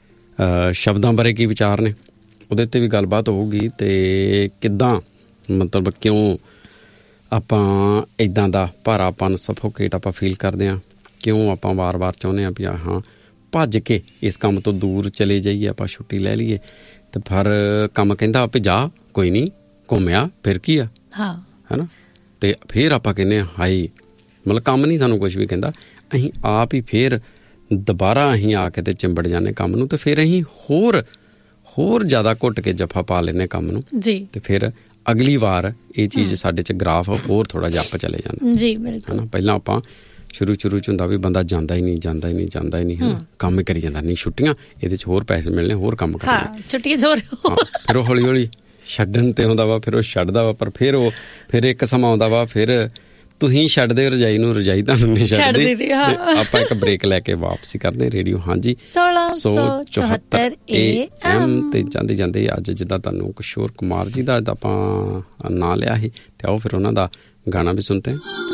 ਸ਼ਬਦਾਂ ਬਾਰੇ ਕੀ ਵਿਚਾਰ ਨੇ ਉਹਦੇ ਤੇ ਵੀ ਗੱਲਬਾਤ ਹੋਊਗੀ। ਤੇ ਕਿੱਦਾਂ ਮਤਲਬ ਕਿਉਂ ਆਪਾਂ ਇੱਦਾਂ ਦਾ ਭਾਰਾਪਨ, ਸਫੋਕੇਟ ਆਪਾਂ ਫੀਲ ਕਰਦੇ ਹਾਂ, ਕਿਉਂ ਆਪਾਂ ਵਾਰ-ਵਾਰ ਚਾਹੁੰਦੇ ਹਾਂ ਵੀ ਹਾਂ ਭੱਜ ਕੇ ਇਸ ਕੰਮ ਤੋਂ ਦੂਰ ਚਲੇ ਜਾਈਏ, ਆਪਾਂ ਛੁੱਟੀ ਲੈ ਲਈਏ। ਤੇ ਫਿਰ ਕੰਮ ਕਹਿੰਦਾ ਆਪੇ ਜਾ, ਕੋਈ ਨਹੀਂ ਘੁੰਮਿਆ ਫਿਰ ਕੀ ਆ, ਹਾਂ ਹੈ ਨਾ। ਤੇ ਫਿਰ ਆਪਾਂ ਕਹਿੰਦੇ ਹਾਈ, ਮਤਲਬ ਕੰਮ ਨਹੀਂ ਸਾਨੂੰ ਕੁਛ ਵੀ ਕਹਿੰਦਾ, ਅਸੀਂ ਆਪ ਹੀ ਫਿਰ ਦੁਬਾਰਾ ਅਸੀਂ ਆ ਕੇ ਤੇ ਚਿੰਬੜ ਜਾਂਦੇ ਕੰਮ ਨੂੰ। ਤੇ ਫਿਰ ਅਸੀਂ ਹੋਰ ਹੋਰ ਜ਼ਿਆਦਾ ਘੁੱਟ ਕੇ ਜੱਫਾ ਪਾ ਲੈਂਦੇ ਕੰਮ ਨੂੰ ਜੀ। ਤੇ ਫਿਰ ਅਗਲੀ ਵਾਰ ਇਹ ਚੀਜ਼ ਸਾਡੇ 'ਚ ਗ੍ਰਾਫ ਹੋਰ ਥੋੜ੍ਹਾ ਜਿਹਾ ਅੱਪ ਚਲੇ ਜਾਂਦਾ ਜੀ, ਬਿਲਕੁਲ ਹੈ ਨਾ। ਪਹਿਲਾਂ ਆਪਾਂ ਸ਼ੁਰੂ ਸ਼ੁਰੂ 'ਚ ਹੁੰਦਾ ਵੀ ਬੰਦਾ ਜਾਂਦਾ ਹੀ ਨਹੀਂ ਜਾਂਦਾ ਹੀ ਨਹੀਂ ਜਾਂਦਾ ਹੀ ਨਹੀਂ ਹੈ, ਕੰਮ ਹੀ ਕਰੀ ਜਾਂਦਾ, ਨਹੀਂ ਛੁੱਟੀਆਂ ਇਹਦੇ 'ਚ ਹੋਰ ਪੈਸੇ ਮਿਲਣੇ, ਹੋਰ ਕੰਮ ਕਰਨੇ, ਛੁੱਟੀਆਂ ਜ਼ੋਰ। ਫਿਰ ਉਹ ਹੌਲੀ ਹੌਲੀ ਛੱਡਣ ਤੇ ਆਉਂਦਾ ਵਾ, ਫਿਰ ਉਹ ਛੱਡਦਾ ਵਾ। ਪਰ ਫਿਰ ਉਹ ਫਿਰ ਇੱਕ ਸਮਾਂ ਆਉਂਦਾ ਵਾ, ਫਿਰ ਤੁਸੀਂ ਛੱਡਦੇ ਰਜਾਈ ਨੂੰ, ਰਜਾਈ ਤੁਹਾਨੂੰ ਨਹੀਂ ਛੱਡਦੀ। ਆਪਾਂ ਇੱਕ ਬ੍ਰੇਕ ਲੈ ਕੇ ਵਾਪਸੀ ਕਰਦੇ ਰੇਡੀਓ ਹਾਂਜੀ ਸੋਲਾਂ ਸੌ ਚੁਹੱਤਰ ਏ ਐਮ ਤੇ ਜਾਂਦੇ ਜਾਂਦੇ ਅੱਜ ਜਿੱਦਾਂ ਤੁਹਾਨੂੰ ਕਿਸ਼ੋਰ ਕੁਮਾਰ ਜੀ ਦਾ ਆਪਾਂ ਨਾਂ ਲਿਆ ਸੀ, ਤੇ ਆਓ ਫਿਰ ਉਹਨਾਂ ਦਾ ਗਾਣਾ ਵੀ ਸੁਣਦੇ ਹਾਂ।